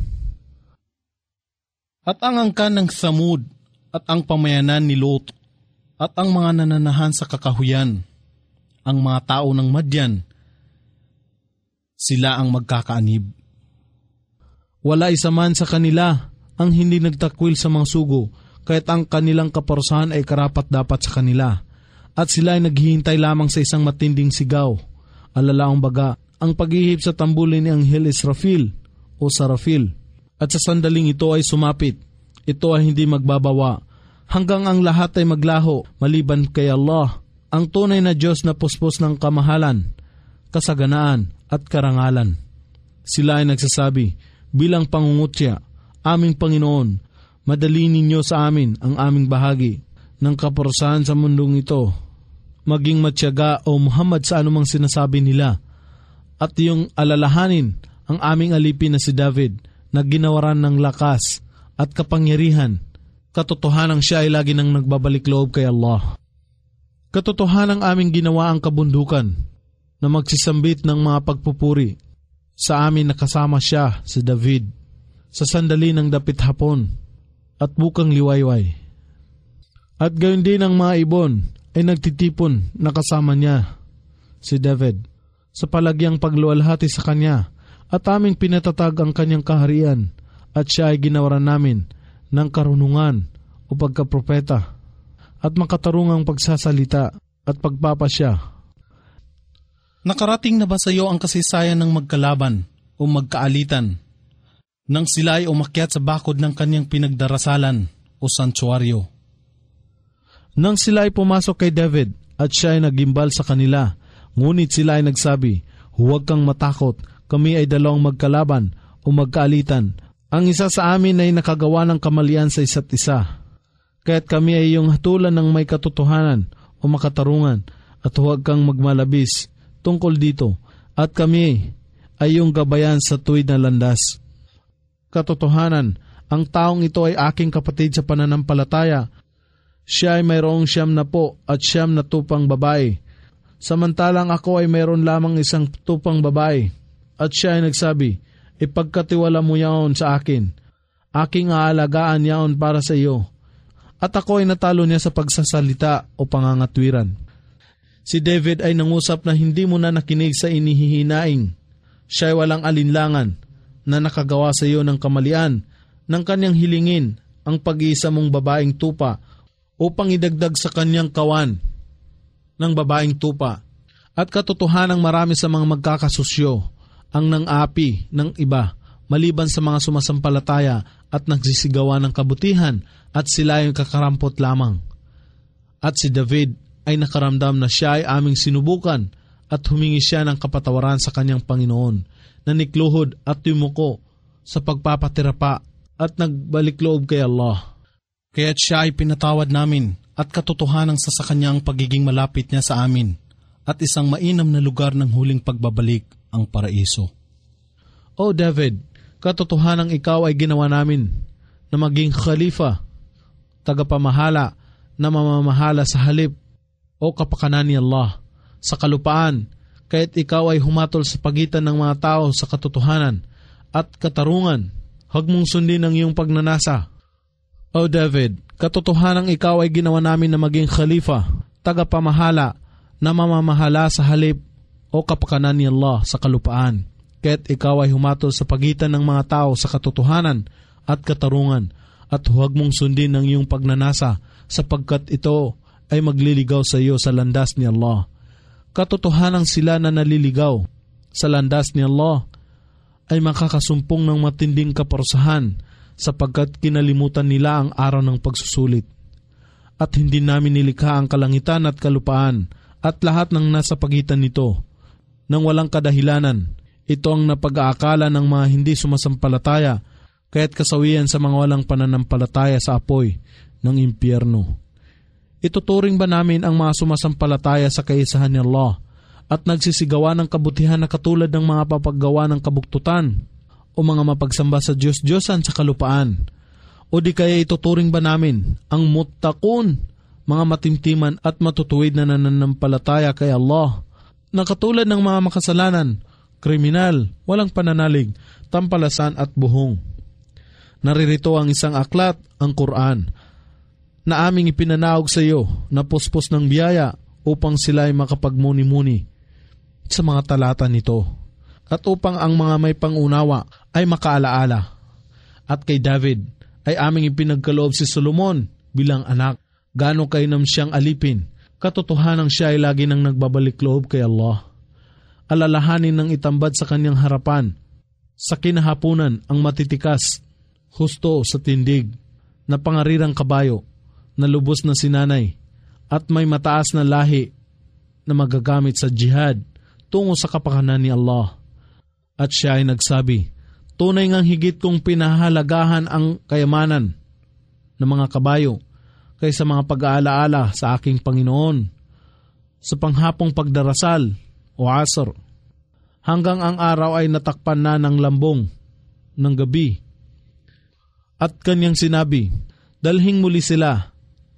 At ang angkan ng Samud at ang pamayanan ni Lot at ang mga nananahan sa kakahuyan, ang mga tao ng Madyan, sila ang magkakaanib. Wala isa man sa kanila ang hindi nagtakwil sa mga sugo, kahit ang kanilang kaparusahan ay karapat-dapat sa kanila. At sila ay naghihintay lamang sa isang matinding sigaw. Alalaong baga, ang paghihip sa tambulin ni Anghel Israfil o Sarafil. At sa sandaling ito ay sumapit. Ito ay hindi magbabawa hanggang ang lahat ay maglaho maliban kay Allah, ang tunay na Diyos na puspos ng kamahalan, kasaganaan at karangalan. Sila ay nagsasabi, bilang pangungutya, aming Panginoon, madali ninyo sa amin ang aming bahagi ng kaparusahan sa mundong ito. Maging matyaga o Muhammad sa anumang sinasabi nila, at yung alalahanin ang aming alipin na si David na ginawaran ng lakas at kapangyarihan. Katotohanang siya ay lagi nang nagbabalik loob kay Allah. Katotohanang aming ginawa ang kabundukan na magsisambit ng mga pagpupuri. Sa amin nakasama siya, si David, sa sandali ng dapit hapon at bukang liwayway. At gayon din ang mga ibon ay nagtitipon na kasama niya, si David, sa palagyang pagluwalhati sa kanya, at aming pinatatag ang kanyang kaharian, at siya ay ginawaran namin ng karunungan o pagkapropeta at makatarungang pagsasalita at pagpapasya. Nakarating na ba sa iyo ang kasaysayan ng magkalaban o magkaalitan nang sila ay umakyat sa bakod ng kanyang pinagdarasalan o santuaryo? Nang sila ay pumasok kay David at siya ay nagimbal sa kanila, ngunit sila ay nagsabi, huwag kang matakot, kami ay dalawang magkalaban o magkaalitan. Ang isa sa amin ay nakagawa ng kamalian sa isa't isa. Kaya't kami ay iyong hatulan ng may katotohanan o makatarungan, at huwag kang magmalabis tungkol dito, at kami ay iyong gabayan sa tuwid na landas. Katotohanan, ang taong ito ay aking kapatid sa pananampalataya. Siya ay mayroong siyam na po at siyam na tupang babae, samantalang ako ay mayroon lamang isang tupang babae. At siya ay nagsabi, ipagkatiwala mo yaon sa akin, aking aalagaan yaon para sa iyo. At ako ay natalo niya sa pagsasalita o pangangatwiran. Si David ay nangusap na hindi mo na nakinig sa inihihinaing. Siya ay walang alinlangan na nakagawa sa iyo ng kamalian, ng kanyang hilingin ang pag-iisa mong babaeng tupa upang idagdag sa kanyang kawan ng babaeng tupa. At katotohanang marami sa mga magkakasusyo ang nang-api ng iba, maliban sa mga sumasampalataya at nagsisigawa ng kabutihan, at sila ay kakarampot lamang. At si David ay nakaramdam na siya ay aming sinubukan at humingi siya ng kapatawaran sa kanyang Panginoon, na nikluhod at yumuko sa pagpapatirapa at nagbalik loob kay Allah. Kaya't siya ay pinatawad namin at katotohanan sa sa kanyang pagiging malapit niya sa amin at isang mainam na lugar ng huling pagbabalik, ang paraiso. O David, katotohanang ikaw ay ginawa namin na maging khalifa, tagapamahala na mamamahala sa halip o kapakanan ni Allah sa kalupaan, kaya't ikaw ay humatol sa pagitan ng mga tao sa katotohanan at katarungan. Huwag mong sundin ang iyong pagnanasa. O David, katotohanang ikaw ay ginawa namin na maging khalifa, tagapamahala na mamamahala sa halip o kapakanan ni Allah sa kalupaan, kaya't ikaw ay humatol sa pagitan ng mga tao sa katotohanan at katarungan, at huwag mong sundin ang iyong pagnanasa, sapagkat ito ay magliligaw sa iyo sa landas ni Allah. Katotohanang sila na naliligaw sa landas ni Allah ay makakasumpong ng matinding kaparusahan, sapagkat kinalimutan nila ang araw ng pagsusulit. At hindi namin nilikha ang kalangitan at kalupaan at lahat ng nasa pagitan nito nang walang kadahilanan. Ito ang napag-aakala ng mga hindi sumasampalataya, kaya't kasawian sa mga walang pananampalataya sa apoy ng impyerno. Ituturing ba namin ang mga sumasampalataya sa kaisahan ni Allah at nagsisigawa ng kabutihan na katulad ng mga papaggawa ng kabuktutan o mga mapagsamba sa Diyos-Diyosan sa kalupaan? O di kaya ituturing ba namin ang muttaqun, mga matimtiman at matutuwid na nananampalataya kay Allah, na katulad ng mga makasalanan, kriminal, walang pananalig, tampalasan at buhong. Naririto ang isang aklat, ang Quran, na aming ipinanaog sa iyo na puspos ng biyaya upang sila ay makapagmuni-muni sa mga talata nito at upang ang mga may pangunawa ay makaalaala. At kay David ay aming ipinagkaloob si Solomon bilang anak, gaano kainam siyang alipin, katotohanan siya ay lagi nang nagbabalik loob kay Allah. Alalahanin ng itambad sa kanyang harapan, sa kinahapunan ang matitikas, husto sa tindig, na pangarirang kabayo, na lubos na sinanay, at may mataas na lahi na magagamit sa jihad tungo sa kapakanan ni Allah. At siya ay nagsabi, tunay ngang higit kong pinahalagahan ang kayamanan ng mga kabayo kaysa mga pag-aalaala sa aking Panginoon sa panghapong pagdarasal o asr, hanggang ang araw ay natakpan na ng lambong ng gabi. At kanyang sinabi, dalhing muli sila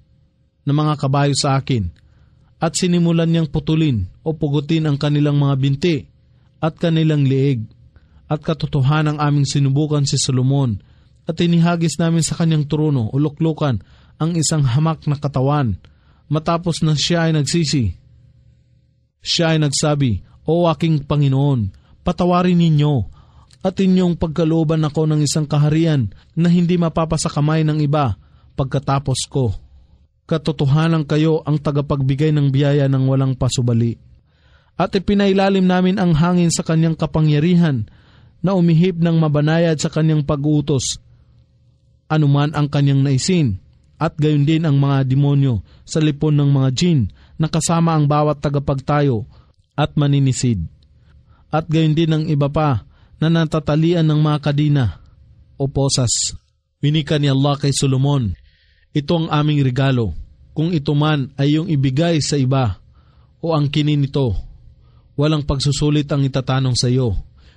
ng mga kabayo sa akin, at sinimulan niyang putulin o pugutin ang kanilang mga binti at kanilang liig. At katotohanan ang aming sinubukan si Solomon, at inihagis namin sa kanyang trono o luklukan ang isang hamak na katawan, matapos na siya ay nagsisi. Siya ay nagsabi, O aking Panginoon, patawarin ninyo, at inyong pagkalooban ako ng isang kaharian na hindi mapapasakamay ng iba pagkatapos ko. Katotohanan kayo ang tagapagbigay ng biyaya ng walang pasubali. At ipinailalim namin ang hangin sa kanyang kapangyarihan na umihip ng mabanayad sa kanyang pag-uutos, anuman ang kanyang naisin, at gayon din ang mga demonyo sa lipon ng mga jin na kasama ang bawat tagapagtayo at maninisid. At gayon din ang iba pa na natatalian ng mga kadina o posas. Winika ni Allah kay Solomon, ito ang aming regalo, kung ito man ay yung ibigay sa iba o ang kinin nito, walang pagsusulit ang itatanong sa iyo.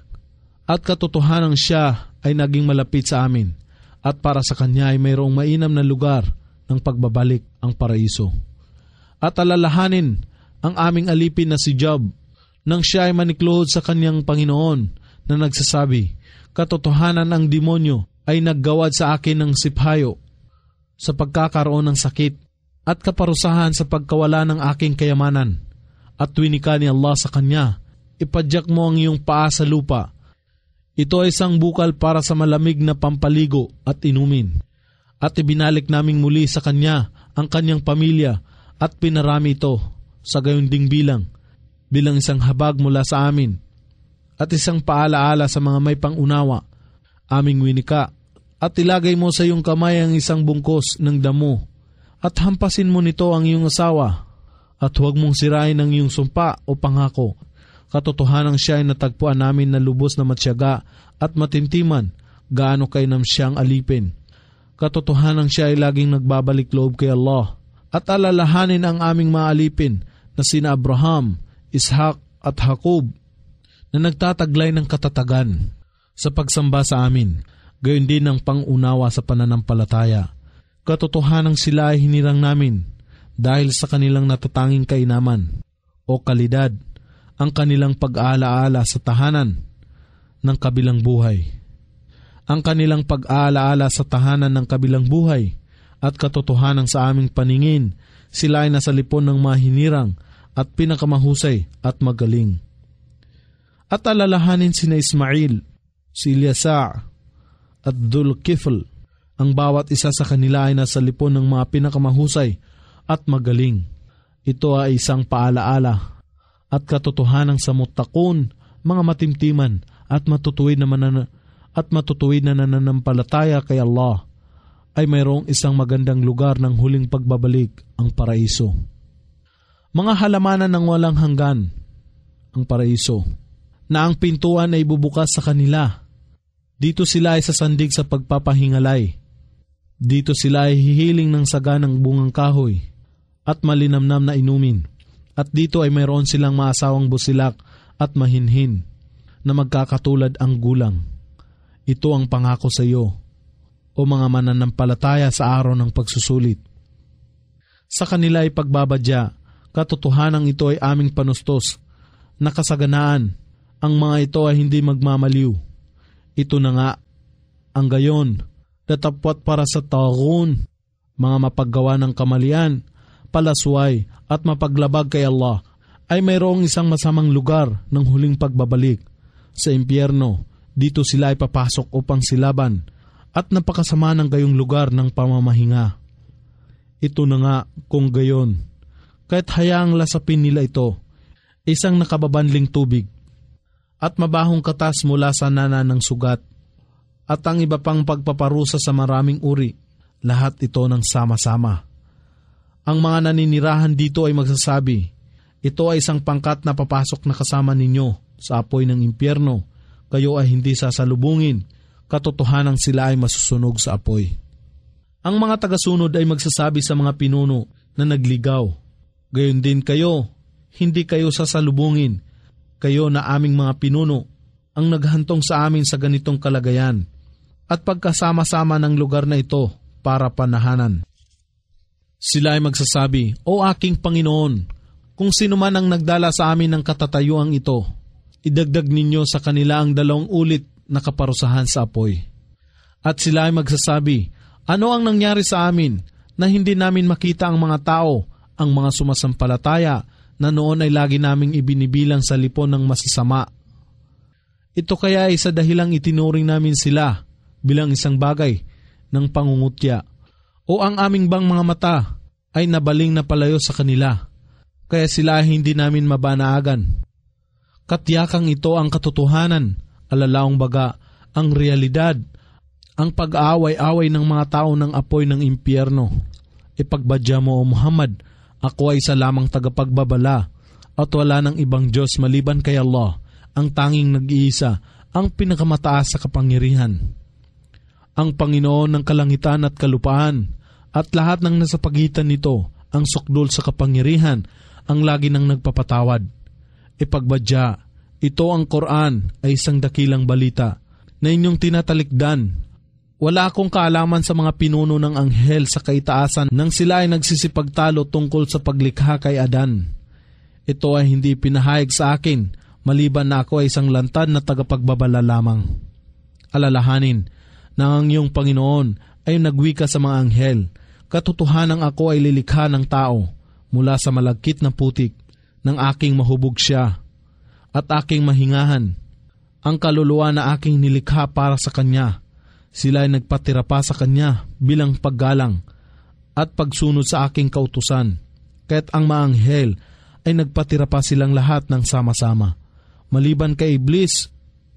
At katotohanan siya ay naging malapit sa amin, at para sa kanya ay mayroong mainam na lugar ng pagbabalik ang paraiso. At alalahanin ang aming alipin na si Job, nang siya ay manikluhod sa kanyang Panginoon na nagsasabi, katotohanan ang demonyo ay naggawad sa akin ng siphayo sa pagkakaroon ng sakit at kaparusahan sa pagkawala ng aking kayamanan. At winika ni Allah sa kanya, ipadyak mo ang iyong paa sa lupa. Ito ay isang bukal para sa malamig na pampaligo at inumin. At ibinalik naming muli sa kanya ang kanyang pamilya at pinarami ito sa gayon ding bilang, bilang isang habag mula sa amin at isang paalaala sa mga may pangunawa. Aming winika, at ilagay mo sa iyong kamay ang isang bungkos ng damo at hampasin mo nito ang iyong asawa at huwag mong sirain ang iyong sumpa o pangako. Katotohanan siya ay natagpuan namin na lubos na matyaga at matintiman, gaano kainam siyang alipin. Katotohanan siya ay laging nagbabalik loob kay Allah. At alalahanin ang aming mga alipin na sina Abraham, Ishak at Jacob, na nagtataglay ng katatagan sa pagsamba sa amin, gayon din ang pangunawa sa pananampalataya. Katotohanan sila ay hinirang namin dahil sa kanilang natatanging kainaman o kalidad, ang kanilang pag-aalaala sa tahanan ng kabilang buhay. Ang kanilang pag-aalaala sa tahanan ng kabilang buhay at katotohanan sa aming paningin, sila ay nasa lipon ng mga hinirang at pinakamahusay at magaling. At alalahanin sina Ismail, si Ilyasa at Dhul-Kifl, ang bawat isa sa kanila ay nasa lipon ng mga pinakamahusay at magaling. Ito ay isang paalaala at katotohanan sa muttaqun, mga matimtiman at matutuwid na manana, at matutuwid na nananampalataya kay Allah, ay mayroong isang magandang lugar ng huling pagbabalik, ang paraiso. Mga halamanan ng walang hanggan, ang paraiso, na ang pintuan ay bubukas sa kanila. Dito sila ay sasandig sa pagpapahingalay. Dito sila ay hihiling ng saganang bungang kahoy at malinamnam na inumin. At dito ay mayroon silang maasawang busilak at mahinhin na magkakatulad ang gulang. Ito ang pangako sa iyo, o mga mananampalataya sa araw ng pagsusulit. Sa kanila ay pagbabadya, katotohanan ito ay aming panustos na kasaganaan. Ang mga ito ay hindi magmamaliw. Ito na nga, ang gayon, datapwat para sa tagun, mga mapaggawa ng kamalian, palasway at mapaglabag kay Allah, ay mayroong isang masamang lugar ng huling pagbabalik. Sa impyerno, dito sila ay papasok upang silaban, at napakasama ng gayong lugar ng pamamahinga. Ito na nga kung gayon, kahit hayaang lasapin nila ito, isang nakababanling tubig, at mabahong katas mula sa nana ng sugat, at ang iba pang pagpaparusa sa maraming uri, lahat ito ng sama-sama. Ang mga naninirahan dito ay magsasabi, ito ay isang pangkat na papasok na kasama ninyo sa apoy ng impyerno, kayo ay hindi sasalubungin, katotohanan sila ay masusunog sa apoy. Ang mga tagasunod ay magsasabi sa mga pinuno na nagligaw, gayon din kayo, hindi kayo sasalubungin, kayo na aming mga pinuno, ang naghantong sa amin sa ganitong kalagayan, at pagkasama-sama ng lugar na ito para panahanan. Sila ay magsasabi, O aking Panginoon, kung sino man ang nagdala sa amin ng katatayuang ito, idagdag ninyo sa kanila ang dalawang ulit na kaparusahan sa apoy. At sila ay magsasabi, ano ang nangyari sa amin na hindi namin makita ang mga tao, ang mga sumasampalataya na noon ay lagi naming ibinibilang sa lipon ng masasama? Ito kaya ay sa dahilang itinuring namin sila bilang isang bagay ng pangungutya, o ang aming bang mga mata ay nabaling na palayo sa kanila, kaya sila ay hindi namin mabanaagan. Katyakang ito ang katotohanan, alalaong baga ang realidad, ang pag-aaway-away ng mga tao ng apoy ng impyerno. Ipagbadya mo, O Muhammad, ako ay isa lamang tagapagbabala at wala ng ibang Diyos maliban kay Allah, ang tanging nag-iisa, ang pinakamataas sa kapangyarihan. Ang Panginoon ng kalangitan at kalupaan, at lahat ng nasa pagitan nito, ang sukdol sa kapangyarihan, ang lagi nang nagpapatawad. Ipagbadya, ito ang Quran ay isang dakilang balita na inyong tinatalikdan. Wala akong kaalaman sa mga pinuno ng anghel sa kaitaasan nang sila ay nagsisipagtalo tungkol sa paglikha kay Adan. Ito ay hindi pinahayag sa akin, maliban na ako ay isang lantad na tagapagbabala lamang. Alalahanin na ang iyong Panginoon ay nagwika sa mga anghel, katotohanang ako ay lilikha ng tao mula sa malagkit na putik, ng aking mahubog siya at aking mahingahan. Ang kaluluwa na aking nilikha para sa kanya, sila ay nagpatira pa sa kanya bilang paggalang at pagsunod sa aking kautusan, kaya't ang mga anghel ay nagpatira pa silang lahat ng sama-sama. Maliban kay Iblis,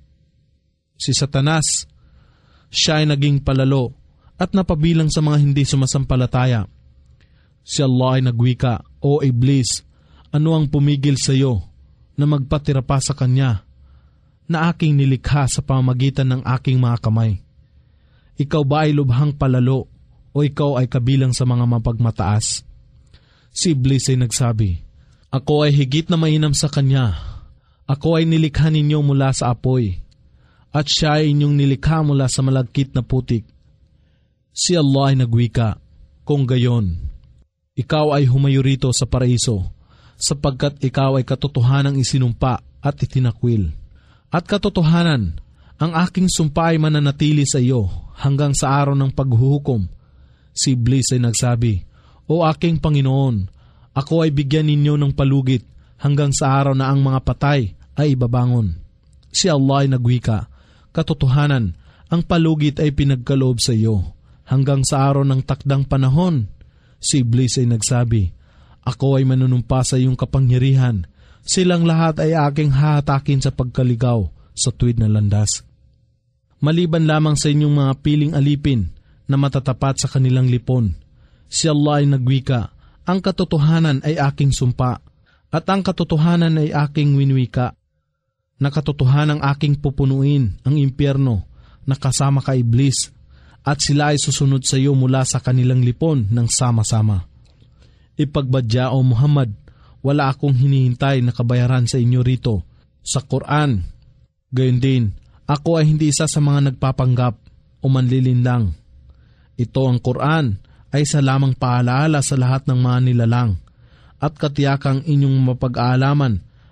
si Satanas, siya ay naging palalo at napabilang sa mga hindi sumasampalataya. Si Allah ay nagwika, O Iblis, ano ang pumigil sa iyo na magpatira pa sa kanya na aking nilikha sa pamamagitan ng aking mga kamay? Ikaw ba ay lubhang palalo o ikaw ay kabilang sa mga mapagmataas? Si Iblis ay nagsabi, ako ay higit na mainam sa kanya. Ako ay nilikha ninyo mula sa apoy, at siya ay inyong nilikha mula sa malagkit na putik. Si Allah ay nagwika, kung gayon, ikaw ay humayo rito sa paraiso, sapagkat ikaw ay katotohanang isinumpa at itinakwil. At katotohanan, ang aking sumpa ay mananatili sa iyo hanggang sa araw ng paghuhukom. Si Iblis ay nagsabi, O aking Panginoon, ako ay bigyan ninyo ng palugit hanggang sa araw na ang mga patay ay ibabangon. Si Allah ay nagwika, katotohanan, ang palugit ay pinagkaloob sa iyo hanggang sa araw ng takdang panahon. Si Iblis ay nagsabi, ako ay manunumpa sa iyong kapangyarihan. Silang lahat ay aking hahatakin sa pagkaligaw sa tuwid na landas. Maliban lamang sa inyong mga piling alipin na matatapat sa kanilang lipon, si Allah ay nagwika, ang katotohanan ay aking sumpa, at ang katotohanan ay aking winwika. Na katotohanang aking pupunuin ang impyerno na kasama ka Iblis, at sila ay susunod sa iyo mula sa kanilang lipon ng sama-sama. Ipagbadya, O Muhammad, wala akong hinihintay na kabayaran sa inyo rito sa Quran. Gayon din, ako ay hindi isa sa mga nagpapanggap o manlilinlang. Ito ang Quran ay isa lamang paalaala sa lahat ng mga nilalang, at katiyakang inyong mapag-aalaman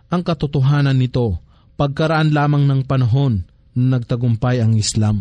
ang katotohanan nito pagkaraan lamang ng panahon na nagtagumpay ang Islam.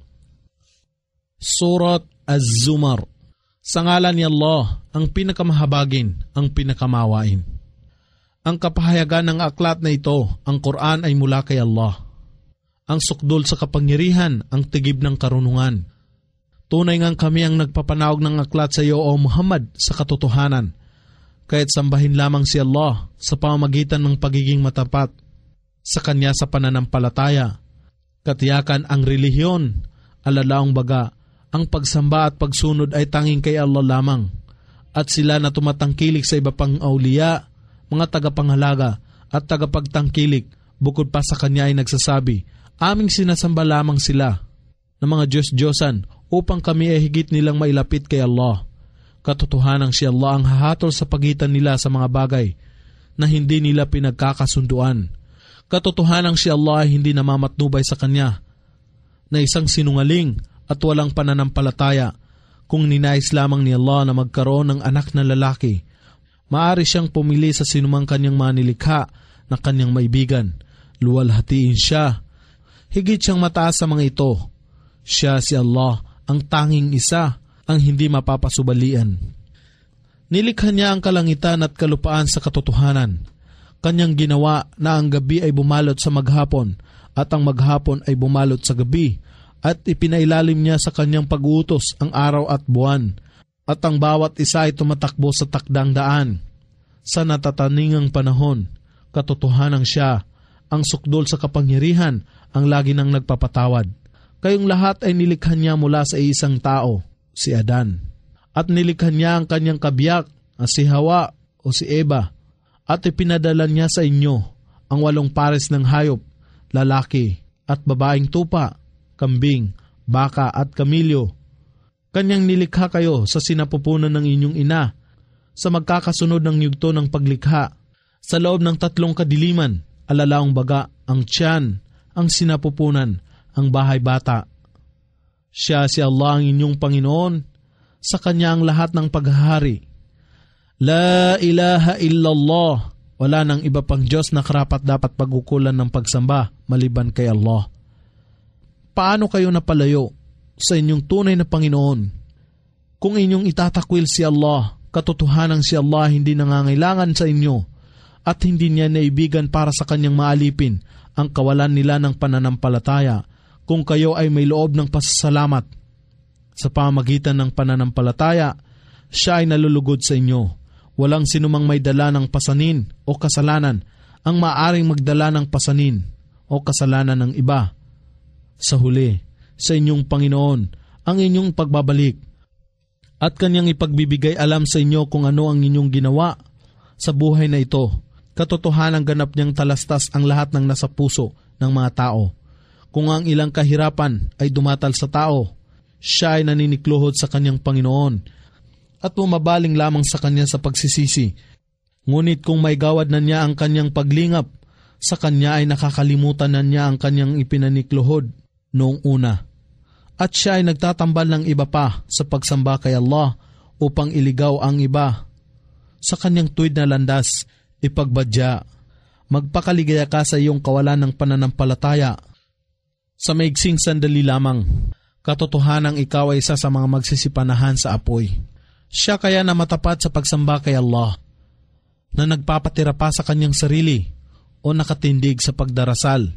Surat Az-Zumar. Sa ngalan ni Allah, ang pinakamahabagin, ang pinakamawain. Ang kapahayagan ng aklat na ito, ang Quran ay mula kay Allah. Ang sukdol sa kapangyarihan, ang tigib ng karunungan. Tunay ngang kami ang nagpapanawag ng aklat sa iyo, O Muhammad, sa katotohanan. Kaya't sambahin lamang si Allah sa pamamagitan ng pagiging matapat sa Kanya sa pananampalataya. Katiyakan ang relihiyon, alalaong baga, ang pagsamba at pagsunod ay tanging kay Allah lamang. At sila na tumatangkilik sa iba pang auliya, mga tagapanghalaga at tagapagtangkilik, bukod pa sa Kanya ay nagsasabi, aming sinasamba lamang sila ng mga Diyos-Diyosan upang kami ay higit nilang mailapit kay Allah. Katotohanang si Allah ang hahatol sa pagitan nila sa mga bagay na hindi nila pinagkakasunduan. Katotohanang si Allah ay hindi namamatnubay sa Kanya na isang sinungaling at walang pananampalataya. Kung ninais lamang ni Allah na magkaroon ng anak na lalaki, maaari siyang pumili sa sinumang Kanyang manilikha na Kanyang maibigan. Luwalhatiin siya. Higit siyang mataas sa mga ito. Siya si Allah, ang tanging isa, ang hindi mapapasubalian. Nilikha niya ang kalangitan at kalupaan sa katotohanan. Kanyang ginawa na ang gabi ay bumalot sa maghapon at ang maghapon ay bumalot sa gabi, at ipinailalim niya sa kanyang pag-uutos ang araw at buwan, at ang bawat isa ay tumatakbo sa takdang daan. Sa natataningang panahon, katotohanan siya, ang sukdol sa kapangyarihan, ang lagi nang nagpapatawad. Kayong lahat ay nilikha niya mula sa isang tao, si Adan. At nilikha niya ang kanyang kabiyak, si Hawa o si Eva, at ipinadala niya sa inyo ang walong pares ng hayop, lalaki at babaeng tupa, kambing, baka at kamilyo. Kanyang nilikha kayo sa sinapupunan ng inyong ina, sa magkakasunod ng yugto ng paglikha. Sa loob ng tatlong kadiliman, alalaong baga, ang tiyan, ang sinapupunan, ang bahay bata. Siya si Allah ang inyong Panginoon, sa Kanya ang lahat ng paghahari. La ilaha illallah, wala nang iba pang Diyos na karapat dapat pagkukulan ng pagsamba maliban kay Allah. Paano kayo napalayo sa inyong tunay na Panginoon? Kung inyong itatakwil si Allah, katotohanang si Allah hindi nangangailangan sa inyo at hindi niya naibigan para sa Kanyang maalipin ang kawalan nila ng pananampalataya kung kayo ay may loob ng pasasalamat. Sa pamamagitan ng pananampalataya, siya ay nalulugod sa inyo. Walang sinumang may dala ng pasanin o kasalanan ang maaaring magdala ng pasanin o kasalanan ng iba. Sa huli, sa inyong Panginoon, ang inyong pagbabalik, at Kanyang ipagbibigay alam sa inyo kung ano ang inyong ginawa sa buhay na ito. Katotohanan ganap niyang talastas ang lahat ng nasa puso ng mga tao. Kung ang ilang kahirapan ay dumatal sa tao, siya ay naninikluhod sa Kanyang Panginoon at bumabaling lamang sa Kanya sa pagsisisi. Ngunit kung may gawad na niya ang Kanyang paglingap, sa Kanya ay nakakalimutan na niya ang Kanyang ipinanikluhod noong una. At siya ay nagtatambal ng iba pa sa pagsamba kay Allah upang iligaw ang iba. Sa Kanyang tuwid na landas, ipagbadya. Magpakaligaya ka sa iyong kawalan ng pananampalataya. Sa maigsing sandali lamang, katotohanang ikaw ay isa sa mga magsisipanahan sa apoy. Siya kaya na matapat sa pagsamba kay Allah, na nagpapatira pa sa Kanyang sarili o nakatindig sa pagdarasal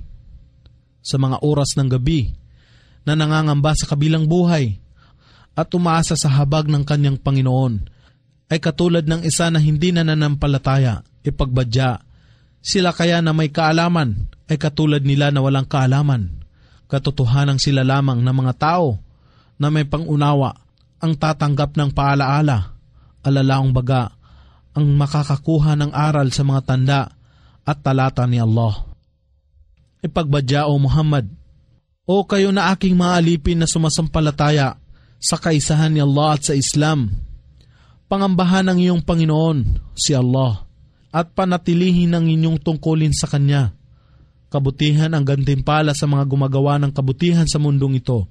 sa mga oras ng gabi, na nangangamba sa kabilang buhay at umaasa sa habag ng Kanyang Panginoon, ay katulad ng isa na hindi nananampalataya, ipagbadya. Sila kaya na may kaalaman ay katulad nila na walang kaalaman. Katotohanang sila lamang na mga tao na may pangunawa ang tatanggap ng paalaala, alalaong baga, ang makakakuha ng aral sa mga tanda at talata ni Allah. Ipagbadya, O Muhammad, o kayo na aking mga alipin na sumasampalataya sa kaisahan ni Allah at sa Islam, pangambahan ng iyong Panginoon, si Allah, at panatilihin ang inyong tungkulin sa Kanya. Kabutihan ang gantimpala sa mga gumagawa ng kabutihan sa mundong ito.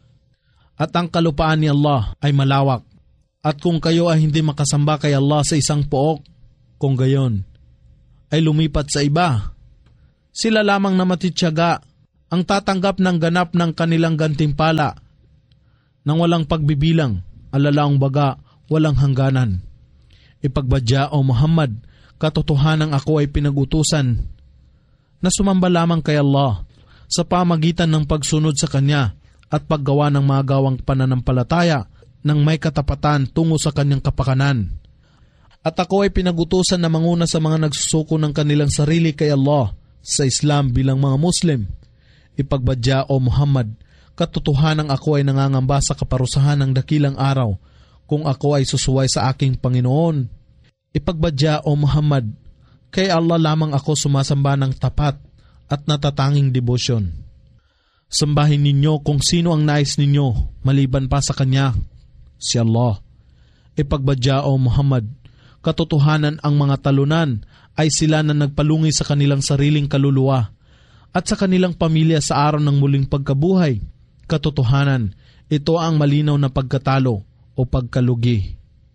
At ang kalupaan ni Allah ay malawak. At kung kayo ay hindi makasamba kay Allah sa isang pook, kung gayon, ay lumipat sa iba. Sila lamang na matityaga ang tatanggap ng ganap ng kanilang gantimpala nang walang pagbibilang, alalaong baga, walang hangganan. Ipagbadya, O Muhammad, katotohanang ako ay pinag-utusan na sumamba lamang kay Allah sa pamagitan ng pagsunod sa Kanya at paggawa ng mga gawang pananampalataya ng may katapatan tungo sa Kanyang kapakanan. At ako ay pinag-utusan na manguna sa mga nagsusuko ng kanilang sarili kay Allah sa Islam bilang mga Muslim. Ipagbadya, O Muhammad, katotohanang ako ay nangangamba sa kaparusahan ng dakilang araw kung ako ay susuway sa aking Panginoon. Ipagbadya, O Muhammad, kay Allah lamang ako sumasamba ng tapat at natatanging debosyon. Sambahin ninyo kung sino ang nais ninyo maliban pa sa Kanya, si Allah. Ipagbadya, O Muhammad, katotohanan ang mga talunan ay sila na nagpalungi sa kanilang sariling kaluluwa at sa kanilang pamilya sa araw ng muling pagkabuhay. Katotohanan, ito ang malinaw na pagkatalo o pagkalugi.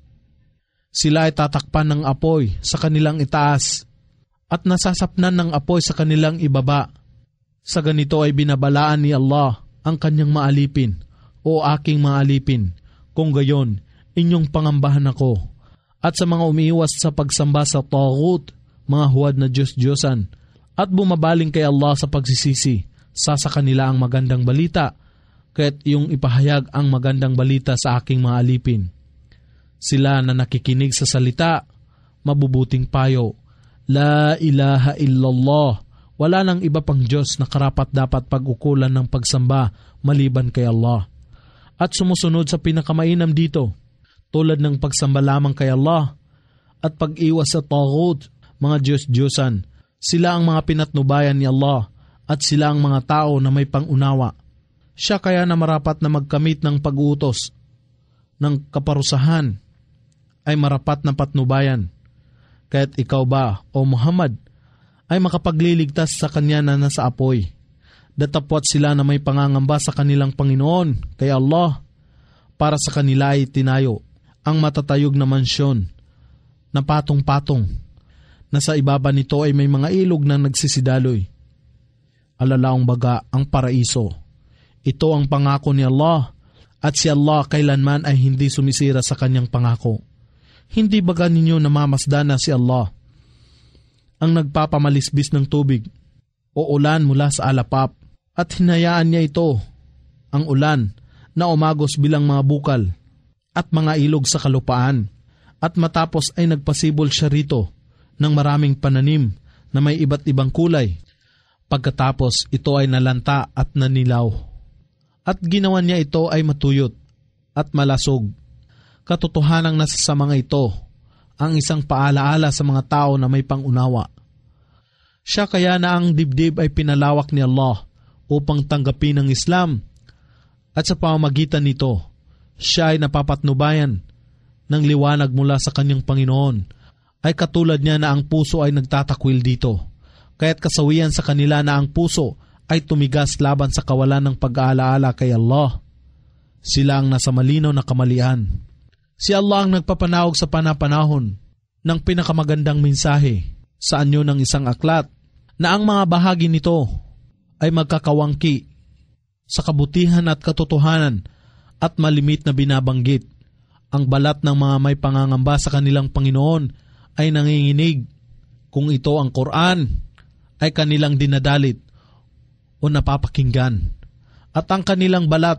Sila ay tatakpan ng apoy sa kanilang itaas at nasasapnan ng apoy sa kanilang ibaba. Sa ganito ay binabalaan ni Allah ang Kanyang maalipin, o aking maalipin, kung gayon inyong pangambahan ako. At sa mga umiiwas sa pagsamba sa taghut, mga huwad na Diyos-Diyosan, at bumabaling kay Allah sa pagsisisi, sa sa kanila ang magandang balita, kaya't iyong ipahayag ang magandang balita sa aking mga alipin. Sila na nakikinig sa salita, mabubuting payo, La ilaha illallah, wala nang iba pang Diyos na karapat dapat pag-ukulan ng pagsamba maliban kay Allah. At sumusunod sa pinakamainam dito, tulad ng pagsamba lamang kay Allah at pag-iwas sa taghut, mga Diyos-Diyosan, sila ang mga pinatnubayan ni Allah at sila ang mga tao na may pangunawa. Siya kaya na marapat na magkamit ng pag-uutos ng kaparusahan ay marapat na patnubayan. Kaya't ikaw ba, O Muhammad, ay makapagliligtas sa Kanya na nasa apoy. Datapwat sila na may pangangamba sa kanilang Panginoon, kay Allah, para sa kanila ay tinayo ang matatayog na mansyon na patong-patong, na sa ibaba nito ay may mga ilog na nagsisidaloy. Alalaong baga ang paraiso. Ito ang pangako ni Allah, at si Allah kailanman ay hindi sumisira sa Kanyang pangako. Hindi baga ninyo namamasdan na si Allah ang nagpapamalisbis ng tubig o ulan mula sa alapap, at hinayaan niya ito, ang ulan, na umagos bilang mga bukal at mga ilog sa kalupaan, at matapos ay nagpasibol siya rito ng maraming pananim na may iba't ibang kulay. Pagkatapos ito ay nalanta at nanilaw, at ginawa niya ito ay matuyot at malasog. Katotohanang nasa sa mga ito ang isang paalaala sa mga tao na may pangunawa. Siya kaya na ang dibdib ay pinalawak ni Allah upang tanggapin ang Islam, at sa pamamagitan nito, siya ay napapatnubayan ng liwanag mula sa Kanyang Panginoon, ay katulad niya na ang puso ay nagtatakwil dito. Kaya't kasawian sa kanila na ang puso ay tumigas laban sa kawalan ng pag-aalaala kay Allah. Sila ang nasa malinaw na kamalian. Si Allah ang nagpapanawag sa panapanahon ng pinakamagandang mensahe sa anyo ng isang aklat, na ang mga bahagi nito ay magkakawangki sa kabutihan at katotohanan at malimit na binabanggit. Ang balat ng mga may pangangamba sa kanilang Panginoon ay nanginginig kung ito ang Quran ay kanilang dinadalit o napapakinggan, at ang kanilang balat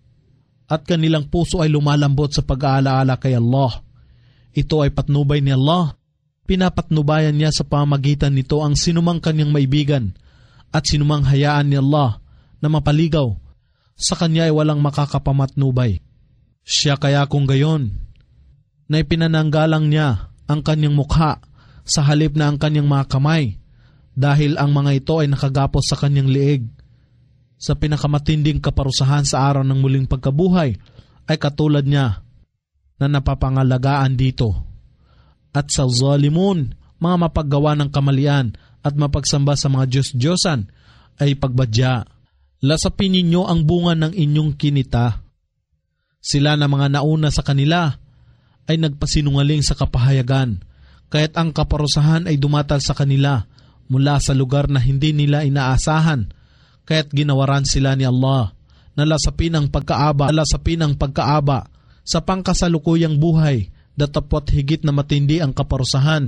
at kanilang puso ay lumalambot sa pag-aalaala kay Allah. Ito ay patnubay ni Allah. Pinapatnubayan niya sa pamagitan nito ang sinumang kanyang maibigan at sinumang hayaan ni Allah na mapaligaw. Sa kanya ay walang makakapamatnubay. Siya kaya kung gayon, na ipinananggalang niya ang kanyang mukha sa halip na ang kanyang mga kamay, dahil ang mga ito ay nakagapos sa kanyang liig. Sa pinakamatinding kaparusahan sa araw ng muling pagkabuhay ay katulad niya na napapangalagaan dito. At sa zalimun, mga mapaggawa ng kamalian at mapagsamba sa mga Diyos-Diyosan, ay pagbadya. Lasapin ninyo ang bunga ng inyong kinita. Sila na mga nauna sa kanila ay nagpasinungaling sa kapahayagan, kaya't ang kaparusahan ay dumatal sa kanila mula sa lugar na hindi nila inaasahan, kaya't ginawaran sila ni Allah na lasapin ang pagkaaba, lasapin ang pagkaaba sa pangkasalukuyang buhay, datapwat higit na matindi ang kaparusahan